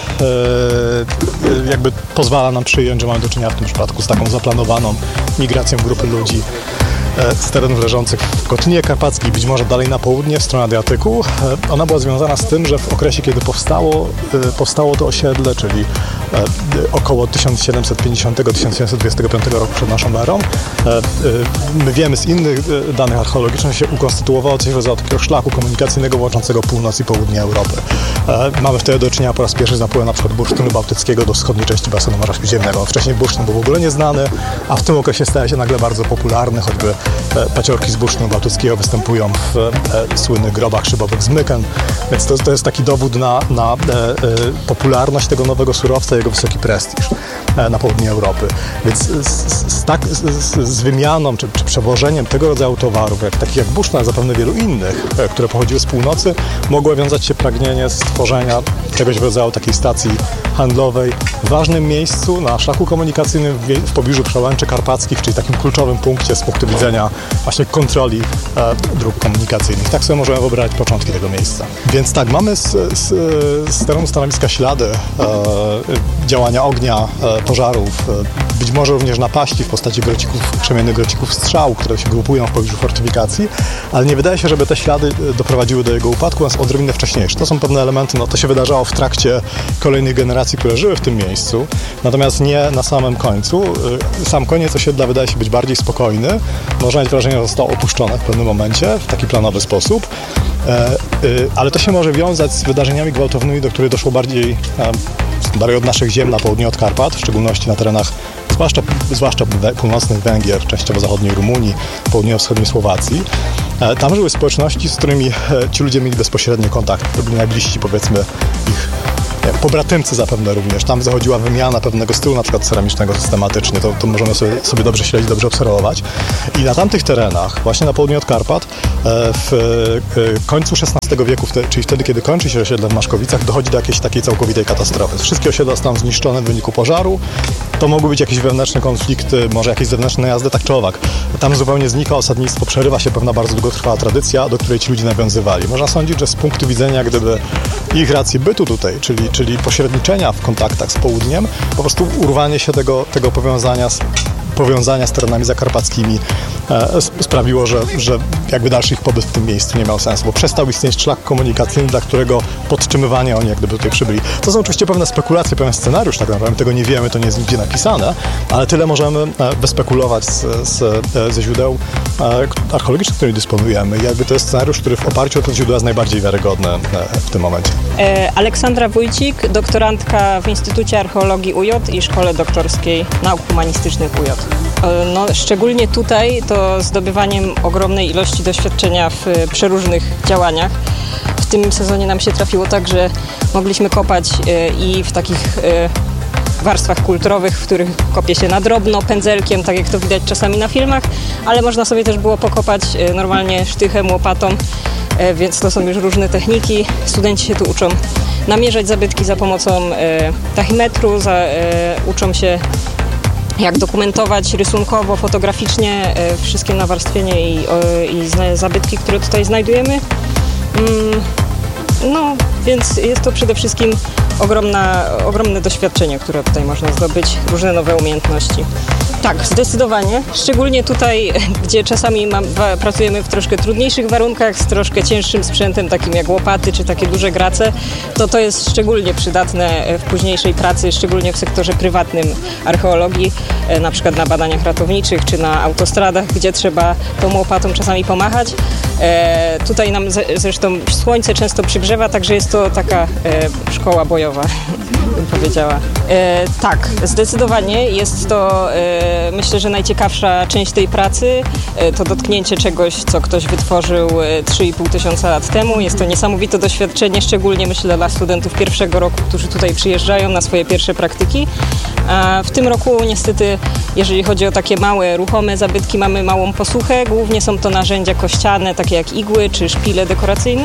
e, jakby pozwala nam przyjąć, że mamy do czynienia w tym przypadku z taką zaplanowaną migracją grupy ludzi z terenów leżących w Kotlinie Karpackiej, być może dalej na południe, w stronę Adriatyku. Ona była związana z tym, że w okresie, kiedy powstało, powstało to osiedle, czyli około tysiąc siedemset pięćdziesiątego do tysiąc siedemset dwudziestego piątego roku przed naszą erą. My wiemy z innych danych archeologicznych, że się ukonstytuowało coś w rodzaju takiego szlaku komunikacyjnego łączącego północ i południe Europy. Mamy wtedy do czynienia po raz pierwszy z napływem na przykład bursztynu bałtyckiego do wschodniej części basenu Morza Śródziemnego. Wcześniej bursztyn był w ogóle nieznany, a w tym okresie staje się nagle bardzo popularny, choćby paciorki z bursztynu bałtyckiego występują w e, słynnych grobach szybowych z Myken, więc to, to jest taki dowód na, na e, e, popularność tego nowego surowca i jego wysoki prestiż. na południe Europy. Więc z, z, tak, z, z wymianą czy, czy przewożeniem tego rodzaju towarów, jak, takich jak bursztyn, a zapewne wielu innych, które pochodziły z północy, mogło wiązać się pragnienie stworzenia czegoś w rodzaju takiej stacji handlowej w ważnym miejscu na szlaku komunikacyjnym w, w pobliżu przełęczy karpackich, czyli takim kluczowym punkcie z punktu widzenia właśnie kontroli e, dróg komunikacyjnych. Tak sobie możemy wyobrazić początki tego miejsca. Więc tak, mamy z, z, z terenu stanowiska ślady e, działania ognia, e, pożarów, e, być może również napaści w postaci grocików, krzemiennych grocików strzał, które się grupują w pobliżu fortyfikacji, ale nie wydaje się, żeby te ślady doprowadziły do jego upadku, a odrobinę wcześniejsze. To są pewne elementy, no to się wydarzało w trakcie kolejnych generacji, które żyły w tym miejscu, natomiast nie na samym końcu. Sam koniec osiedla wydaje się być bardziej spokojny. Można mieć wrażenie, że zostało opuszczone w pewnym momencie, w taki planowy sposób, ale to się może wiązać z wydarzeniami gwałtownymi, do których doszło bardziej, bardziej od naszych ziem na południe od Karpat, w szczególności na terenach zwłaszcza, zwłaszcza północnych Węgier, częściowo zachodniej Rumunii, południowo-wschodniej Słowacji. Tam żyły społeczności, z którymi ci ludzie mieli bezpośredni kontakt. To byli najbliżsi, powiedzmy, ich pobratymcy zapewne również. Tam zachodziła wymiana pewnego stylu, na przykład ceramicznego systematycznie. To, to możemy sobie, sobie dobrze śledzić, dobrze obserwować. I na tamtych terenach, właśnie na południu od Karpat, w końcu szesnastego wieku, czyli wtedy, kiedy kończy się osiedle w Maszkowicach, dochodzi do jakiejś takiej całkowitej katastrofy. Wszystkie osiedla zostaną zniszczone w wyniku pożaru. To mogły być jakieś wewnętrzne konflikty, może jakieś zewnętrzne najazdy, tak czy owak. Tam zupełnie znika osadnictwo, przerywa się pewna bardzo długotrwała tradycja, do której ci ludzie nawiązywali. Można sądzić, że z punktu widzenia, gdyby ich racji bytu tutaj, czyli, czyli pośredniczenia w kontaktach z południem, po prostu urwanie się tego, tego powiązania z powiązania z terenami zakarpackimi e, sprawiło, że, że jakby dalszy ich pobyt w tym miejscu nie miał sensu, bo przestał istnieć szlak komunikacyjny, dla którego podtrzymywania oni jak gdyby tutaj przybyli. To są oczywiście pewne spekulacje, pewien scenariusz, tak naprawdę tego nie wiemy, to nie jest nigdzie napisane, ale tyle możemy e, wyspekulować z, z, e, ze źródeł e, archeologicznych, którymi dysponujemy. I jakby to jest scenariusz, który w oparciu o te źródła jest najbardziej wiarygodny e, w tym momencie. E, Aleksandra Wójcik, doktorantka w Instytucie Archeologii U J i Szkole Doktorskiej Nauk Humanistycznych U J. No, szczególnie tutaj to zdobywaniem ogromnej ilości doświadczenia w przeróżnych działaniach. W tym sezonie nam się trafiło tak, że mogliśmy kopać i w takich warstwach kulturowych, w których kopie się na drobno, pędzelkiem, tak jak to widać czasami na filmach, ale można sobie też było pokopać normalnie sztychem, łopatą, więc to są już różne techniki. Studenci się tu uczą namierzać zabytki za pomocą tachymetru, za, uczą się jak dokumentować rysunkowo, fotograficznie e, wszystkie nawarstwienie i, o, i zabytki, które tutaj znajdujemy. Mm, no, więc jest to przede wszystkim ogromna, ogromne doświadczenie, które tutaj można zdobyć, różne nowe umiejętności. Tak, zdecydowanie. Szczególnie tutaj, gdzie czasami mam, pracujemy w troszkę trudniejszych warunkach, z troszkę cięższym sprzętem, takim jak łopaty czy takie duże grace, to to jest szczególnie przydatne w późniejszej pracy, szczególnie w sektorze prywatnym archeologii, na przykład na badaniach ratowniczych czy na autostradach, gdzie trzeba tą łopatą czasami pomachać. E, tutaj nam zresztą słońce często przygrzewa, także jest to taka e, szkoła bojowa, bym powiedziała. E, tak, zdecydowanie jest to e, myślę, że najciekawsza część tej pracy. E, to dotknięcie czegoś, co ktoś wytworzył trzy i pół tysiąca lat temu. Jest to niesamowite doświadczenie, szczególnie myślę dla studentów pierwszego roku, którzy tutaj przyjeżdżają na swoje pierwsze praktyki. A w tym roku niestety, jeżeli chodzi o takie małe, ruchome zabytki, mamy małą posłuchę. Głównie są to narzędzia kościane, takie jak igły czy szpile dekoracyjne.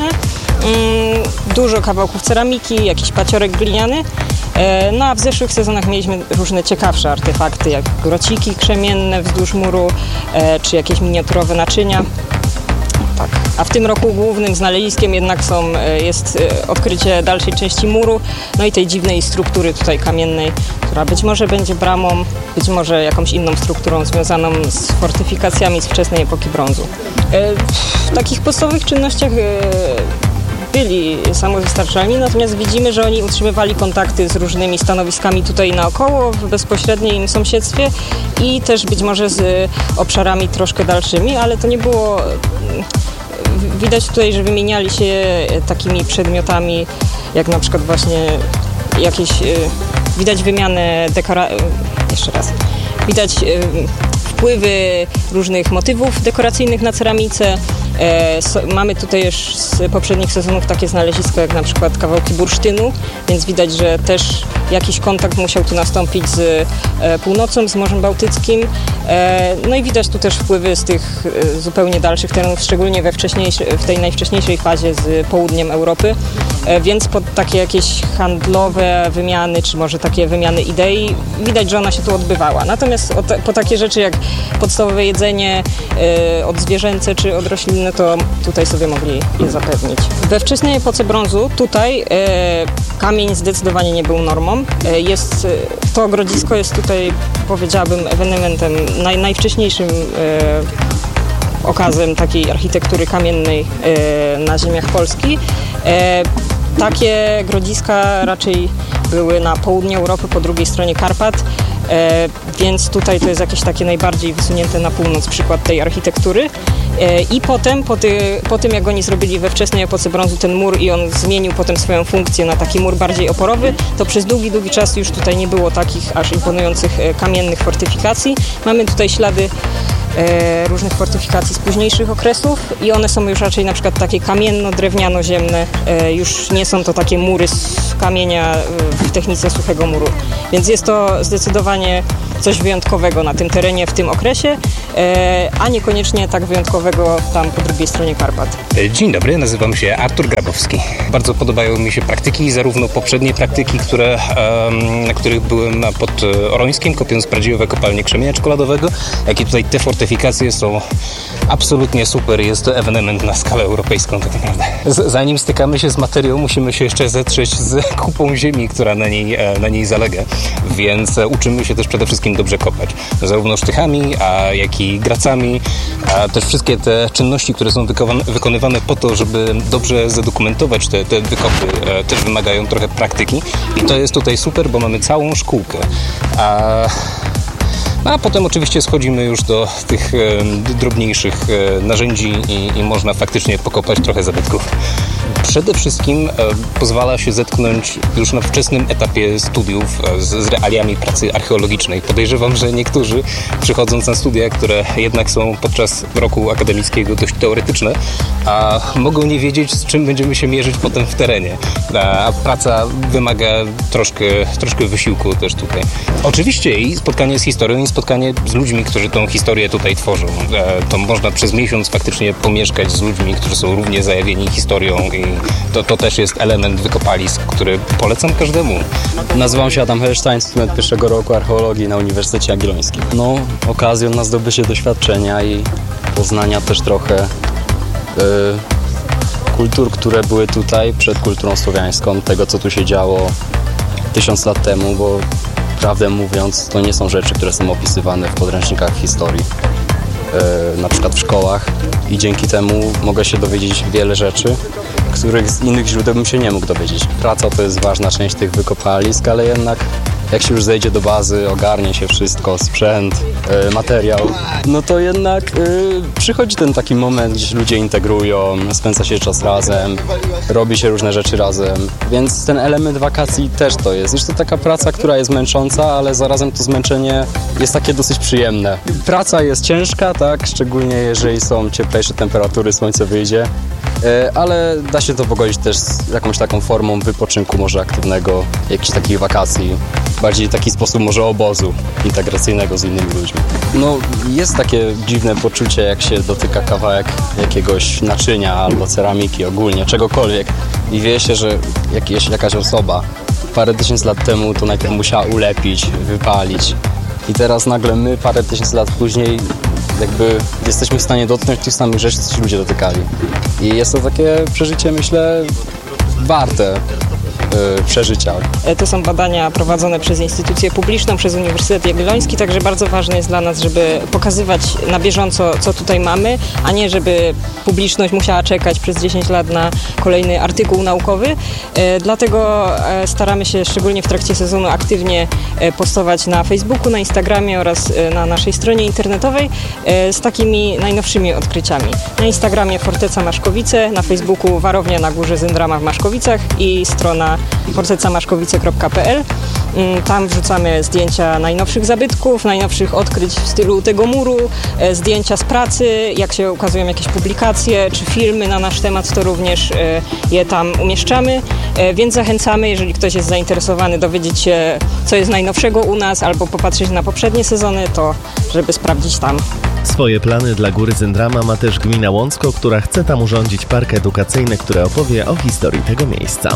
Dużo kawałków ceramiki, jakiś paciorek gliniany. No a w zeszłych sezonach mieliśmy różne ciekawsze artefakty, jak grociki krzemienne wzdłuż muru, czy jakieś miniaturowe naczynia. Tak. A w tym roku głównym znaleziskiem jednak są, jest odkrycie dalszej części muru, no i tej dziwnej struktury tutaj kamiennej, która być może będzie bramą, być może jakąś inną strukturą związaną z fortyfikacjami z wczesnej epoki brązu. W takich podstawowych czynnościach byli samowystarczalni, natomiast widzimy, że oni utrzymywali kontakty z różnymi stanowiskami tutaj naokoło, w bezpośrednim sąsiedztwie i też być może z obszarami troszkę dalszymi, ale to nie było... Widać tutaj, że wymieniali się takimi przedmiotami, jak na przykład właśnie jakieś... Widać wymianę dekora... Jeszcze raz. Widać wpływy różnych motywów dekoracyjnych na ceramice, E, so, mamy tutaj już z poprzednich sezonów takie znalezisko jak na przykład kawałki bursztynu, więc widać, że też jakiś kontakt musiał tu nastąpić z e, północą, z Morzem Bałtyckim. E, no i widać tu też wpływy z tych e, zupełnie dalszych terenów, szczególnie we wcześniejszej, w tej najwcześniejszej fazie z południem Europy, e, więc pod takie jakieś handlowe wymiany, czy może takie wymiany idei, widać, że ona się tu odbywała. Natomiast o te, po takie rzeczy jak podstawowe jedzenie e, odzwierzęce czy odroślinne, to tutaj sobie mogli je zapewnić. We wczesnej epoce brązu tutaj e, kamień zdecydowanie nie był normą. E, jest, to ogrodzisko jest tutaj, powiedziałabym, ewenementem naj, najwcześniejszym e, okazem takiej architektury kamiennej e, na ziemiach Polski. E, takie grodziska raczej były na południu Europy, po drugiej stronie Karpat, e, więc tutaj to jest jakieś takie najbardziej wysunięte na północ przykład tej architektury. E, I potem, po, ty, po tym jak oni zrobili we wczesnej epoce brązu ten mur i on zmienił potem swoją funkcję na taki mur bardziej oporowy, to przez długi, długi czas już tutaj nie było takich aż imponujących e, kamiennych fortyfikacji. Mamy tutaj ślady e, różnych fortyfikacji z późniejszych okresów i one są już raczej na przykład takie kamienno-drewniano-ziemne, e, już nie są to takie mury z kamienia e, w technice suchego muru. Więc jest to zdecydowanie coś wyjątkowego na tym terenie w tym okresie, e, a niekoniecznie tak wyjątkowego tam po drugiej stronie Karpat. Dzień dobry, nazywam się Artur Grabowski. Bardzo podobają mi się praktyki, zarówno poprzednie praktyki, które, na których byłem pod Orońskiem, kopiąc prawdziwe kopalnie krzemienia czekoladowego, jak i tutaj te fortyfikacje są absolutnie super. Jest to ewenement na skalę europejską tak naprawdę. Z, zanim stykamy się z materią, musimy się jeszcze zetrzeć z kupą ziemi, która na niej, na niej zalega, więc uczymy się też przede wszystkim dobrze kopać. Zarówno sztychami, a jak i gracami, a też wszystkie te czynności, które są wykonywane po to, żeby dobrze zadokumentować te, te wykopy, też wymagają trochę praktyki i to jest tutaj super, bo mamy całą szkółkę. A No a potem oczywiście schodzimy już do tych e, drobniejszych e, narzędzi i, i można faktycznie pokopać trochę zabytków. Przede wszystkim e, pozwala się zetknąć już na wczesnym etapie studiów e, z, z realiami pracy archeologicznej. Podejrzewam, że niektórzy przychodząc na studia, które jednak są podczas roku akademickiego dość teoretyczne, a mogą nie wiedzieć, z czym będziemy się mierzyć potem w terenie. A praca wymaga troszkę, troszkę wysiłku też tutaj. Oczywiście i spotkanie z historią i spotkanie z ludźmi, którzy tą historię tutaj tworzą. To można przez miesiąc faktycznie pomieszkać z ludźmi, którzy są równie zajawieni historią i to, to też jest element wykopalisk, który polecam każdemu. Nazywam się Adam Helsztajn, student pierwszego roku archeologii na Uniwersytecie Jagiellońskim. No, okazją na zdobycie doświadczenia i poznania też trochę y, kultur, które były tutaj przed kulturą słowiańską, tego co tu się działo tysiąc lat temu, bo prawdę mówiąc, to nie są rzeczy, które są opisywane w podręcznikach historii, yy, na przykład w szkołach i dzięki temu mogę się dowiedzieć wiele rzeczy, których z innych źródeł bym się nie mógł dowiedzieć. Praca to jest ważna część tych wykopalisk, ale jednak jak się już zejdzie do bazy, ogarnie się wszystko, sprzęt, yy, materiał, no to jednak yy, przychodzi ten taki moment, gdzie ludzie integrują, spędza się czas razem, robi się różne rzeczy razem, więc ten element wakacji też to jest. Już to taka praca, która jest męcząca, ale zarazem to zmęczenie jest takie dosyć przyjemne. Praca jest ciężka, tak, szczególnie jeżeli są cieplejsze temperatury, słońce wyjdzie, yy, ale da się to pogodzić też z jakąś taką formą wypoczynku może aktywnego, jakichś takich wakacji. Bardziej taki sposób może obozu integracyjnego z innymi ludźmi. No jest takie dziwne poczucie, jak się dotyka kawałek jakiegoś naczynia albo ceramiki ogólnie, czegokolwiek i wie się, że jakieś, jakaś osoba parę tysięcy lat temu to najpierw musiała ulepić, wypalić i teraz nagle my parę tysięcy lat później jakby jesteśmy w stanie dotknąć tych samych rzeczy, co ci ludzie dotykali. I jest to takie przeżycie, myślę, warte przeżycia. To są badania prowadzone przez instytucję publiczną, przez Uniwersytet Jagielloński, także bardzo ważne jest dla nas, żeby pokazywać na bieżąco, co tutaj mamy, a nie żeby publiczność musiała czekać przez dziesięć lat na kolejny artykuł naukowy. Dlatego staramy się szczególnie w trakcie sezonu aktywnie postować na Facebooku, na Instagramie oraz na naszej stronie internetowej z takimi najnowszymi odkryciami. Na Instagramie Forteca Maszkowice, na Facebooku Warownia na Górze Zendrama w Maszkowicach i strona forteca maszkowice kropka pe el. Tam wrzucamy zdjęcia najnowszych zabytków, najnowszych odkryć w stylu tego muru, zdjęcia z pracy, jak się ukazują jakieś publikacje czy filmy na nasz temat, to również je tam umieszczamy, więc zachęcamy, jeżeli ktoś jest zainteresowany dowiedzieć się, co jest najnowszego u nas albo popatrzeć na poprzednie sezony, to żeby sprawdzić tam. Swoje plany dla Góry Zendrama ma też gmina Łącko, która chce tam urządzić park edukacyjny, który opowie o historii tego miejsca.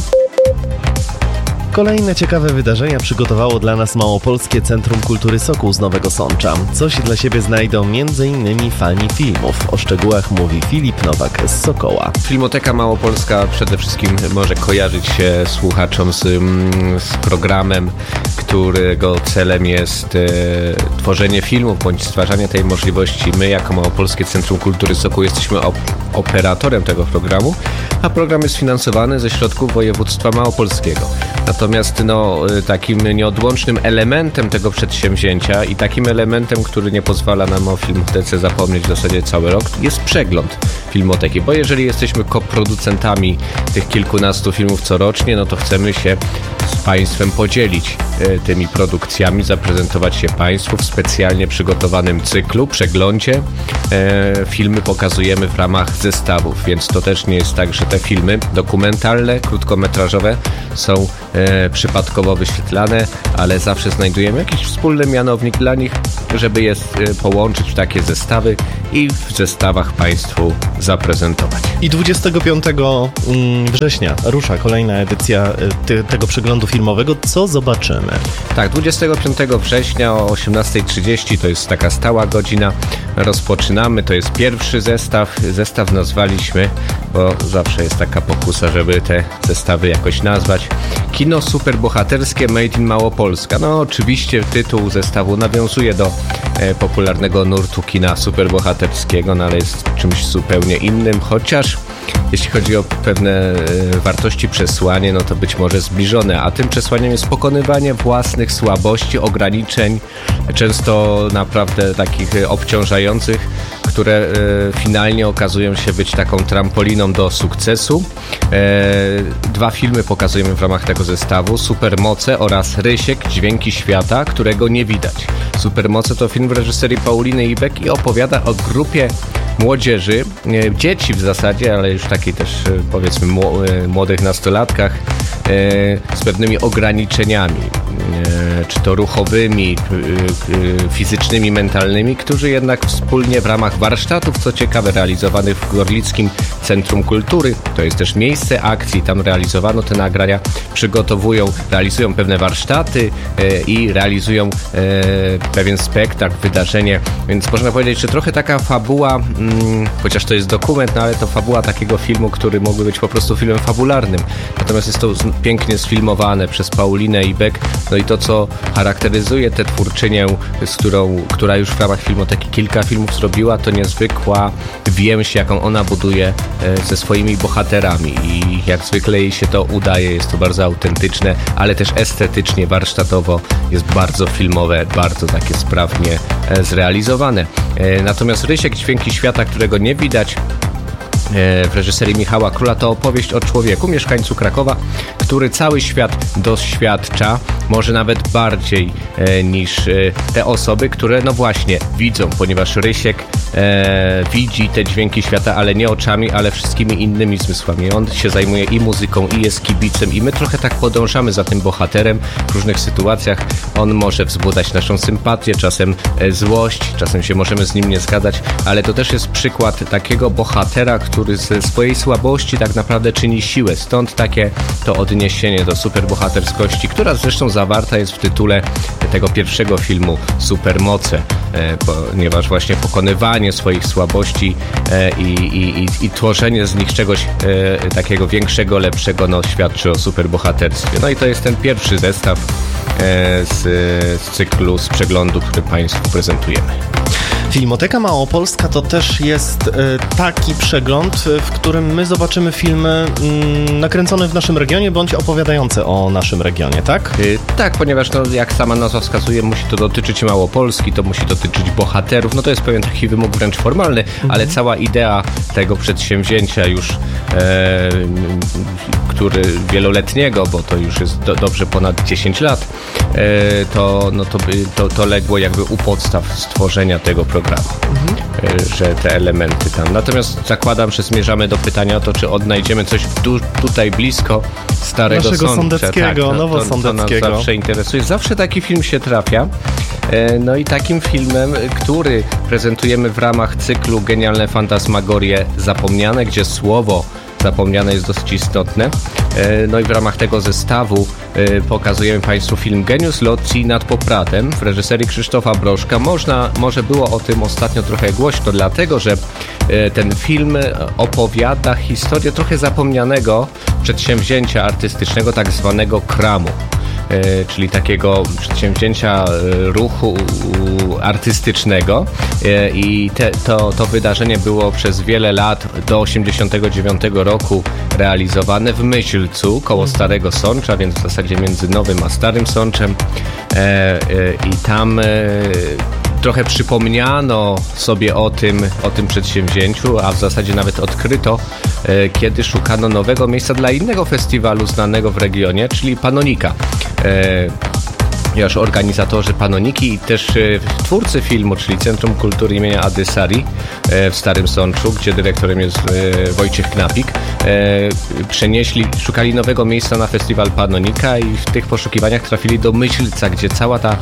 Kolejne ciekawe wydarzenia przygotowało dla nas Małopolskie Centrum Kultury Sokół z Nowego Sącza. Coś dla siebie znajdą między innymi fani filmów. O szczegółach mówi Filip Nowak z Sokoła. Filmoteka Małopolska przede wszystkim może kojarzyć się słuchaczom z, z programem, którego celem jest e, tworzenie filmów bądź stwarzanie tej możliwości. My jako Małopolskie Centrum Kultury Sokół jesteśmy op- operatorem tego programu, a program jest finansowany ze środków województwa małopolskiego. Natomiast no, takim nieodłącznym elementem tego przedsięwzięcia i takim elementem, który nie pozwala nam o Filmotece zapomnieć w zasadzie cały rok, jest przegląd Filmoteki, bo jeżeli jesteśmy koproducentami tych kilkunastu filmów corocznie, no to chcemy się z Państwem podzielić e, tymi produkcjami, zaprezentować je Państwu w specjalnie przygotowanym cyklu, przeglądzie. E, filmy pokazujemy w ramach zestawów, więc to też nie jest tak, że te filmy dokumentalne, krótkometrażowe są e, przypadkowo wyświetlane, ale zawsze znajdujemy jakiś wspólny mianownik dla nich, żeby je e, połączyć w takie zestawy i w zestawach Państwu zaprezentować. I dwudziestego piątego września rusza kolejna edycja te, tego przeglądu filmowego. Co zobaczymy? Tak, dwudziestego piątego września o osiemnasta trzydzieści, to jest taka stała godzina, rozpoczynamy, to jest pierwszy zestaw. Zestaw nazwaliśmy, bo zawsze jest taka pokusa, żeby te zestawy jakoś nazwać. Kino superbohaterskie Made in Małopolska. No oczywiście tytuł zestawu nawiązuje do e, popularnego nurtu kina superbohaterskiego, no ale jest czymś zupełnie innym, chociaż jeśli chodzi o pewne e, wartości przesłanie, no to być może zbliżone, a tym przesłaniem jest pokonywanie własnych słabości, ograniczeń, często naprawdę takich e, obciążających, które e, finalnie okazują się być taką trampoliną do sukcesu. E, dwa filmy pokazujemy w ramach tego zestawu, Supermoce oraz Rysiek, Dźwięki Świata, którego nie widać. Supermoce to film w reżyserii Pauliny Ibek i opowiada o grupie młodzieży, e, dzieci w zasadzie, ale już takiej też e, powiedzmy mł- e, młodych nastolatkach e, z pewnymi ograniczeniami, e, czy to ruchowymi, e, e, fizycznymi, mentalnymi, którzy jednak wspólnie w ramach warsztatów, co ciekawe, realizowanych w Gorlickim Centrum Kultury, to jest też miejsce akcji, tam realizowano te nagrania, przygotowują, realizują pewne warsztaty e, i realizują e, pewien spektakl, wydarzenie, więc można powiedzieć, że trochę taka fabuła, mm, chociaż to jest dokument, no ale to fabuła takiego filmu, który mógłby być po prostu filmem fabularnym, natomiast jest to pięknie sfilmowane przez Paulinę Ibek, no i to, co charakteryzuje tę twórczynię, z którą, która już w ramach Filmoteki kilka filmów zrobiła, to niezwykła więź, jaką ona buduje ze swoimi bohaterami i jak zwykle jej się to udaje, jest to bardzo autentyczne, ale też estetycznie, warsztatowo jest bardzo filmowe, bardzo takie sprawnie zrealizowane. Natomiast Rysiek, Dźwięki Świata, którego nie widać, w reżyserii Michała Króla, to opowieść o człowieku, mieszkańcu Krakowa, który cały świat doświadcza, może nawet bardziej e, niż e, te osoby, które no właśnie widzą, ponieważ Rysiek e, widzi te dźwięki świata, ale nie oczami, ale wszystkimi innymi zmysłami. On się zajmuje i muzyką, i jest kibicem i my trochę tak podążamy za tym bohaterem w różnych sytuacjach. On może wzbudzać naszą sympatię, czasem e, złość, czasem się możemy z nim nie zgadzać, ale to też jest przykład takiego bohatera, który ze swojej słabości tak naprawdę czyni siłę. Stąd takie to odniesienie do superbohaterskości, która zresztą zawarta jest w tytule tego pierwszego filmu Supermoce, e, ponieważ właśnie pokonywanie swoich słabości e, i, i, i, i tworzenie z nich czegoś e, takiego większego, lepszego, no, świadczy o superbohaterstwie. No i to jest ten pierwszy zestaw e, z, z cyklu, z przeglądu, który Państwu prezentujemy. Filmoteka Małopolska to też jest y, taki przegląd, y, w którym my zobaczymy filmy y, nakręcone w naszym regionie, bądź opowiadające o naszym regionie, tak? Y, tak, ponieważ no, jak sama nazwa wskazuje, musi to dotyczyć Małopolski, to musi dotyczyć bohaterów, no to jest pewien taki wymóg wręcz formalny, mhm. ale cała idea tego przedsięwzięcia już, e, który wieloletniego, bo to już jest do, dobrze ponad dziesięć lat, e, to, no to, to, to legło jakby u podstaw stworzenia tego programu. Mhm. Że te elementy tam. Natomiast zakładam, że zmierzamy do pytania o to, czy odnajdziemy coś tu, tutaj blisko Starego Naszego Sącza. Sądeckiego, tak, no, Nowosądeckiego. To, to nas zawsze interesuje. Zawsze taki film się trafia. No i takim filmem, który prezentujemy w ramach cyklu Genialne Fantasmagorie Zapomniane, gdzie słowo zapomniane jest dosyć istotne. No i w ramach tego zestawu pokazujemy Państwu film Geniusz Locji nad Popradem w reżyserii Krzysztofa Brożka. Można, może było o tym ostatnio trochę głośno, dlatego że ten film opowiada historię trochę zapomnianego przedsięwzięcia artystycznego, tak zwanego kramu. Czyli takiego przedsięwzięcia ruchu artystycznego i te, to, to wydarzenie było przez wiele lat do osiemdziesiątego dziewiątego roku realizowane w Myślcu koło Starego Sącza, więc w zasadzie między Nowym a Starym Sączem i tam trochę przypomniano sobie o tym, o tym przedsięwzięciu, a w zasadzie nawet odkryto, kiedy szukano nowego miejsca dla innego festiwalu znanego w regionie, czyli Panonika. Ponieważ organizatorzy Panoniki i też twórcy filmu, czyli Centrum Kultury imienia Adysari w Starym Sączu, gdzie dyrektorem jest Wojciech Knapik, przenieśli, szukali nowego miejsca na festiwal Panonika i w tych poszukiwaniach trafili do Myślca, gdzie cała ta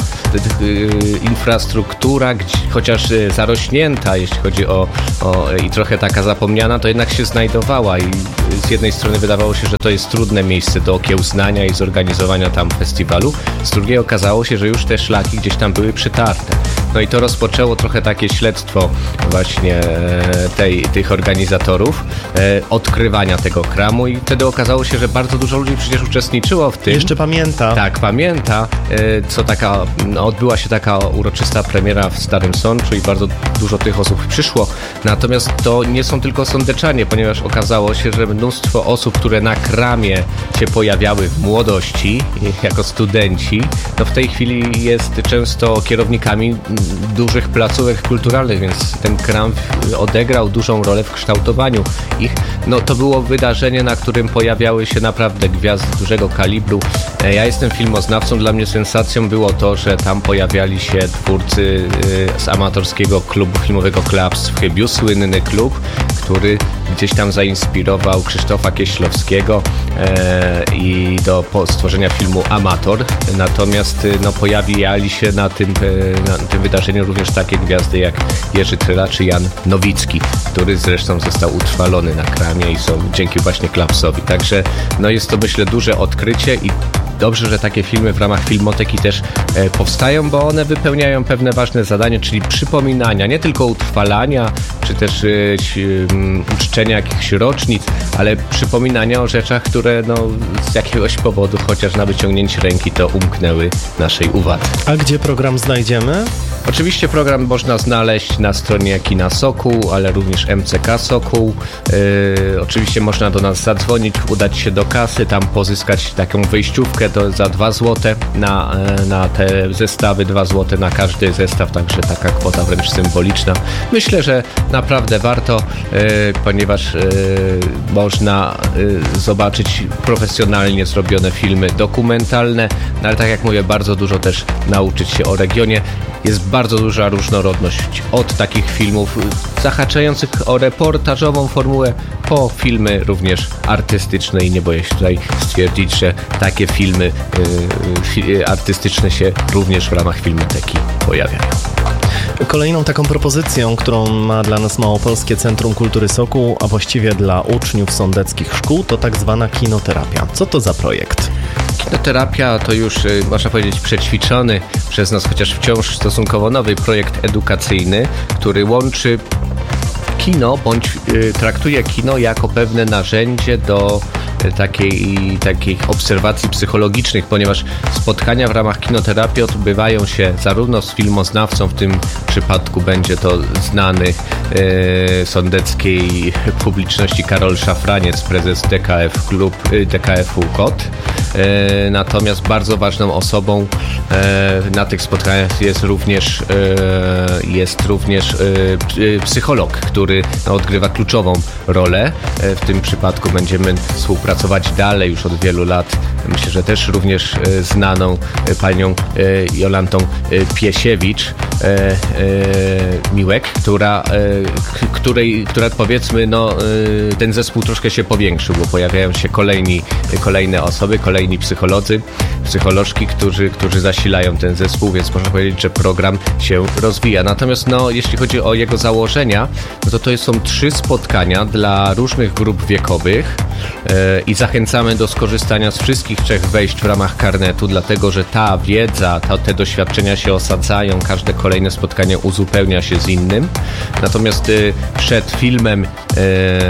infrastruktura, chociaż zarośnięta, jeśli chodzi o, o i trochę taka zapomniana, to jednak się znajdowała i z jednej strony wydawało się, że to jest trudne miejsce do okiełznania i zorganizowania tam festiwalu, z drugiej okazało się, że już te szlaki gdzieś tam były przytarte. No i to rozpoczęło trochę takie śledztwo właśnie tej, tych organizatorów, e, odkrywania tego kramu i wtedy okazało się, że bardzo dużo ludzi przecież uczestniczyło w tym. Jeszcze pamięta. Tak, pamięta, e, co taka, no, odbyła się taka uroczysta premiera w Starym Sączu i bardzo dużo tych osób przyszło. Natomiast to nie są tylko sądeczanie, ponieważ okazało się, że mnóstwo osób, które na kramie się pojawiały w młodości, jako studenci, no w tej chwili jest często kierownikami dużych placówek kulturalnych, więc ten kram odegrał dużą rolę w kształtowaniu ich. No to było wydarzenie, na którym pojawiały się naprawdę gwiazdy dużego kalibru. Ja jestem filmoznawcą, dla mnie sensacją było to, że tam pojawiali się twórcy z amatorskiego klubu filmowego Klaps w Chybiu, słynny klub, który gdzieś tam zainspirował Krzysztofa Kieślowskiego e, i do stworzenia filmu Amator. Natomiast no, pojawiali się na tym, e, na tym wydarzeniu również takie gwiazdy jak Jerzy Tryla czy Jan Nowicki, który zresztą został utrwalony na kramie i są dzięki właśnie Klapsowi. Także no, jest to, myślę, duże odkrycie i dobrze, że takie filmy w ramach Filmoteki też e, powstają, bo one wypełniają pewne ważne zadanie, czyli przypominania, nie tylko utrwalania, czy też e, um, uczczenia jakichś rocznic, ale przypominania o rzeczach, które no, z jakiegoś powodu, chociaż na wyciągnięcie ręki, to umknęły naszej uwadze. A gdzie program znajdziemy? Oczywiście program można znaleźć na stronie Kina Sokół, ale również M C K Sokół. Yy, oczywiście można do nas zadzwonić, udać się do kasy, tam pozyskać taką wyjściówkę do, za dwa złote na, na te zestawy, dwa złote na każdy zestaw, także taka kwota wręcz symboliczna. Myślę, że naprawdę warto, yy, ponieważ yy, można yy, zobaczyć profesjonalnie zrobione filmy dokumentalne, no ale tak jak mówię, bardzo dużo też nauczyć się o regionie. Jest bardzo duża różnorodność od takich filmów zahaczających o reportażową formułę po filmy również artystyczne i nie boję się tutaj stwierdzić, że takie filmy yy, artystyczne się również w ramach Filmoteki pojawiają. Kolejną taką propozycją, którą ma dla nas Małopolskie Centrum Kultury Sokół, a właściwie dla uczniów sądeckich szkół, to tak zwana kinoterapia. Co to za projekt? Kinoterapia to już, można powiedzieć, przećwiczony przez nas, chociaż wciąż stosunkowo nowy projekt edukacyjny, który łączy kino, bądź y, traktuje kino jako pewne narzędzie do takiej, takich obserwacji psychologicznych, ponieważ spotkania w ramach kinoterapii odbywają się zarówno z filmoznawcą, w tym przypadku będzie to znany e, sądeckiej publiczności Karol Szafraniec, prezes D K F Klub, D K F U KOT. E, natomiast bardzo ważną osobą e, na tych spotkaniach jest również, e, jest również e, psycholog, który no, odgrywa kluczową rolę. E, w tym przypadku będziemy współpracować dalej już od wielu lat. Myślę, że też również e, znaną e, panią e, Jolantą e, Piesiewicz e, e, Miłek, która, e, k- której, która powiedzmy, no, e, ten zespół troszkę się powiększył, bo pojawiają się kolejni, kolejne osoby, kolejni psycholodzy, psycholożki, którzy, którzy zasilają ten zespół, więc można powiedzieć, że program się rozwija. Natomiast no, jeśli chodzi o jego założenia, no to to są trzy spotkania dla różnych grup wiekowych e, i zachęcamy do skorzystania z wszystkich trzech wejść w ramach karnetu, dlatego że ta wiedza, ta, te doświadczenia się osadzają, każde kolejne spotkanie uzupełnia się z innym. Natomiast e, przed filmem e,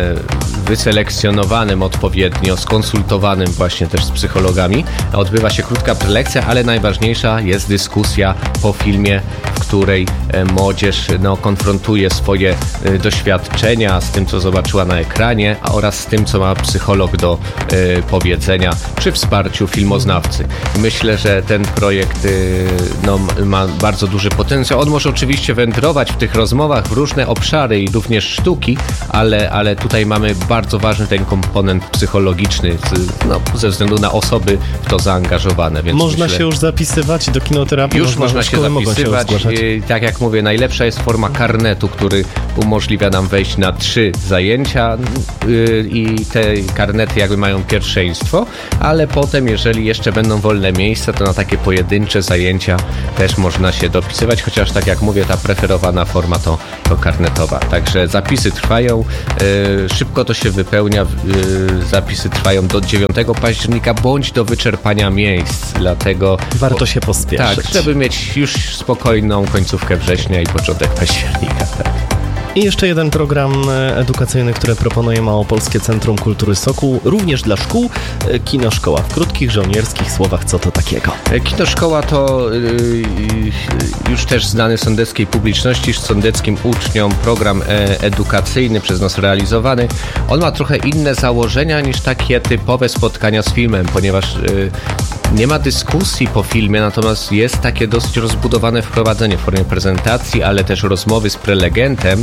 wyselekcjonowanym odpowiednio, skonsultowanym właśnie też z psychologami, odbywa się krótka prelekcja, ale najważniejsza jest dyskusja po filmie, w której młodzież no, konfrontuje swoje doświadczenia z tym, co zobaczyła na ekranie, a oraz z tym, co ma psycholog do y, powiedzenia przy wsparciu filmoznawcy. Myślę, że ten projekt y, no, ma bardzo duży potencjał. On może oczywiście wędrować w tych rozmowach w różne obszary i również sztuki, ale, ale tutaj mamy bardzo ważny ten komponent psychologiczny z, no, ze względu na osoby w to zaangażowane. Więc można myślę, się już zapisywać do kinoterapii? Już można się zapisywać. Się tak jak mówię, najlepsza jest forma karnetu, który umożliwia nam wejść na trzy zajęcia yy, i te karnety jakby mają pierwszeństwo, ale potem, jeżeli jeszcze będą wolne miejsca, to na takie pojedyncze zajęcia też można się dopisywać, chociaż tak jak mówię, ta preferowana forma to, to karnetowa. Także zapisy trwają, yy, szybko to się wypełnia, yy, zapisy trwają do dziewiątego października bądź do wyczerpania miejsc, dlatego warto się pospieszyć. Tak, żeby mieć już spokojną końcówkę września i początek października. Tak. I jeszcze jeden program edukacyjny, który proponuje Małopolskie Centrum Kultury Sokół, również dla szkół, Kinoszkoła. W krótkich, żołnierskich słowach, co to takiego? Kinoszkoła to yy, już też znany sądeckiej publiczności, sądeckim uczniom program edukacyjny przez nas realizowany. On ma trochę inne założenia niż takie typowe spotkania z filmem, ponieważ yy, nie ma dyskusji po filmie, natomiast jest takie dosyć rozbudowane wprowadzenie w formie prezentacji, ale też rozmowy z prelegentem,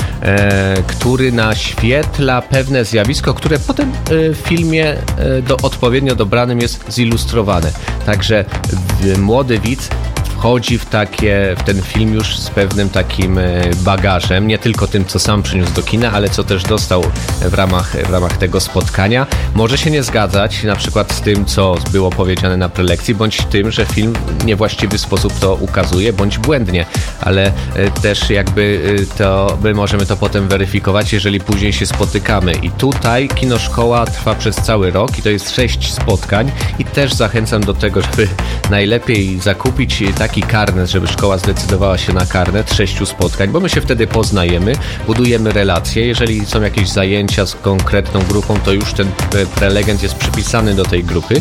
e, który naświetla pewne zjawisko, które potem e, w filmie e, do, odpowiednio dobranym jest zilustrowane. Także w, młody widz wchodzi w, takie, w ten film już z pewnym takim bagażem, nie tylko tym, co sam przyniósł do kina, ale co też dostał w ramach, w ramach tego spotkania. Może się nie zgadzać na przykład z tym, co było powiedziane na prelekcji, bądź tym, że film w niewłaściwy sposób to ukazuje, bądź błędnie, ale też jakby to my możemy to potem weryfikować, jeżeli później się spotykamy. I tutaj Kinoszkoła trwa przez cały rok i to jest sześć spotkań i też zachęcam do tego, żeby najlepiej zakupić taki karnet, żeby szkoła zdecydowała się na karnet sześciu spotkań, bo my się wtedy poznajemy, budujemy relacje. Jeżeli są jakieś zajęcia z konkretną grupą, to już ten prelegent jest przypisany do tej grupy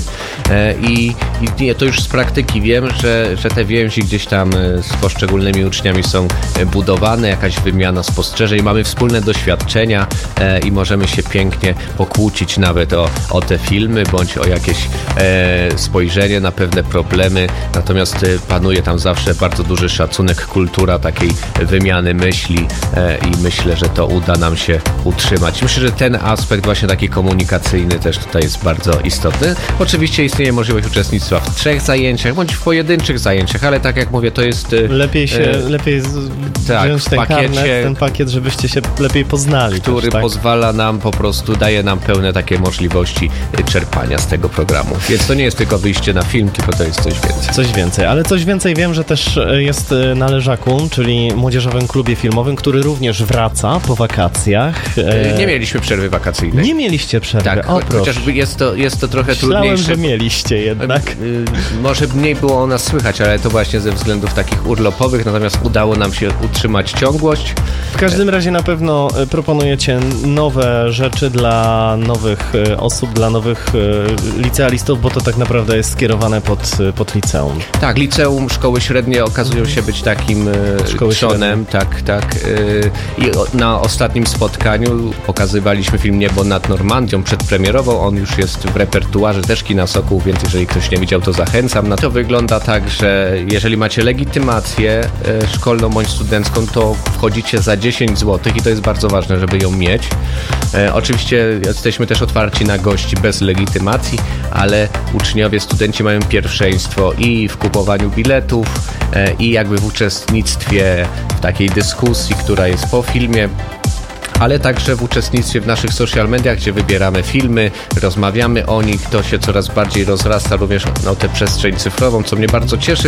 i, i to już z praktyki wiem, że, że te więzi gdzieś tam z poszczególnymi uczniami są budowane, jakaś wymiana spostrzeżeń, mamy wspólne doświadczenia i możemy się pięknie pokłócić nawet o, o te filmy, bądź o jakieś e, spojrzenie na pewne problemy, natomiast panuje tam zawsze bardzo duży szacunek, kultura takiej wymiany myśli e, i myślę, że to uda nam się utrzymać. Myślę, że ten aspekt właśnie taki komunikacyjny też tutaj jest bardzo istotny. Oczywiście istnieje możliwość uczestnictwa w trzech zajęciach, bądź w pojedynczych zajęciach, ale tak jak mówię, to jest... Lepiej się, e, lepiej z, tak, wziąć ten pakiecie, karnet, ten pakiet, żebyście się lepiej poznali. Który też, tak? pozwala nam po prostu, daje nam pełne takie możliwości czerpania z tego programu. Więc to nie jest tylko wyjście na film, tylko to jest coś więcej. Coś więcej, ale coś więcej wiem, że też jest na Leżaku, czyli Młodzieżowym Klubie Filmowym, który również wraca po wakacjach. Nie mieliśmy przerwy wakacyjnej. Nie mieliście przerwy, tak, o chociaż jest to, jest to trochę Myślałem, trudniejsze. że mieliście jednak. Może mniej było o nas słychać, ale to właśnie ze względów takich urlopowych, natomiast udało nam się utrzymać ciągłość. W każdym razie na pewno proponujecie nowe rzeczy dla nowych osób, dla nowych licealistów, bo to tak naprawdę jest skierowane pod, pod liceum. Tak, liceum, szkoły średnie okazują się być takim Szkoły trzonem, tak, tak. I na ostatnim spotkaniu pokazywaliśmy film Niebo nad Normandią przedpremierowo. On już jest w repertuarze też Kina Sokół, więc jeżeli ktoś nie widział, to zachęcam. Na to wygląda tak, że jeżeli macie legitymację szkolną bądź studencką, to wchodzicie za dziesięć złotych i to jest bardzo ważne, żeby ją mieć. E, oczywiście jesteśmy też otwarci na gości bez legitymacji, ale uczniowie, studenci mają pierwszeństwo i w kupowaniu biletów, e, i jakby w uczestnictwie w takiej dyskusji, która jest po filmie, ale także w uczestnictwie w naszych social mediach, gdzie wybieramy filmy, rozmawiamy o nich. To się coraz bardziej rozrasta również na tę przestrzeń cyfrową, co mnie bardzo cieszy,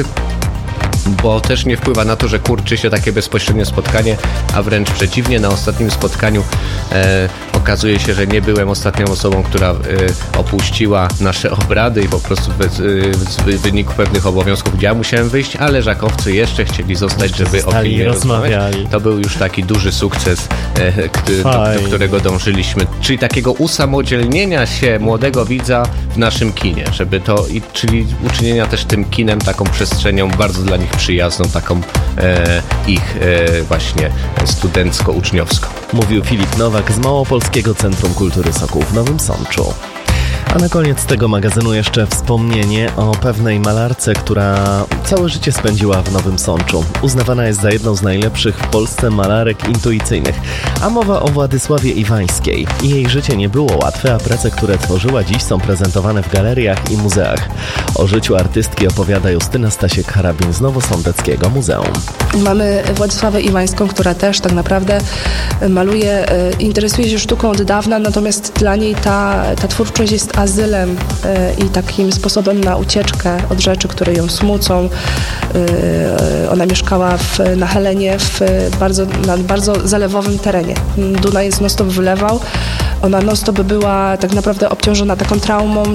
bo też nie wpływa na to, że kurczy się takie bezpośrednie spotkanie, a wręcz przeciwnie, na ostatnim spotkaniu e, okazuje się, że nie byłem ostatnią osobą, która e, opuściła nasze obrady i po prostu bez, e, w wyniku pewnych obowiązków ja musiałem wyjść, ale żakowcy jeszcze chcieli zostać, żeby o filmie rozmawiać. To był już taki duży sukces, e, k, do, do którego dążyliśmy, czyli takiego usamodzielnienia się młodego widza w naszym kinie, żeby to, i, czyli uczynienia też tym kinem taką przestrzenią bardzo dla nich przyjazną, taką e, ich e, właśnie studencko-uczniowską. Mówił Filip Nowak z Małopolskiego Centrum Kultury Sokół w Nowym Sączu. A na koniec tego magazynu jeszcze wspomnienie o pewnej malarce, która całe życie spędziła w Nowym Sączu. Uznawana jest za jedną z najlepszych w Polsce malarek intuicyjnych. A mowa o Władysławie Iwańskiej. Jej życie nie było łatwe, a prace, które tworzyła dziś, są prezentowane w galeriach i muzeach. O życiu artystki opowiada Justyna Stasiek-Harabin z Nowosądeckiego Muzeum. Mamy Władysławę Iwańską, która też tak naprawdę maluje, interesuje się sztuką od dawna, natomiast dla niej ta, ta twórczość jest azylem i takim sposobem na ucieczkę od rzeczy, które ją smucą. Ona mieszkała w, na Helenie w bardzo, na bardzo zalewowym terenie. Dunaj jest non-stop wylewał. Ona non-stop była tak naprawdę obciążona taką traumą,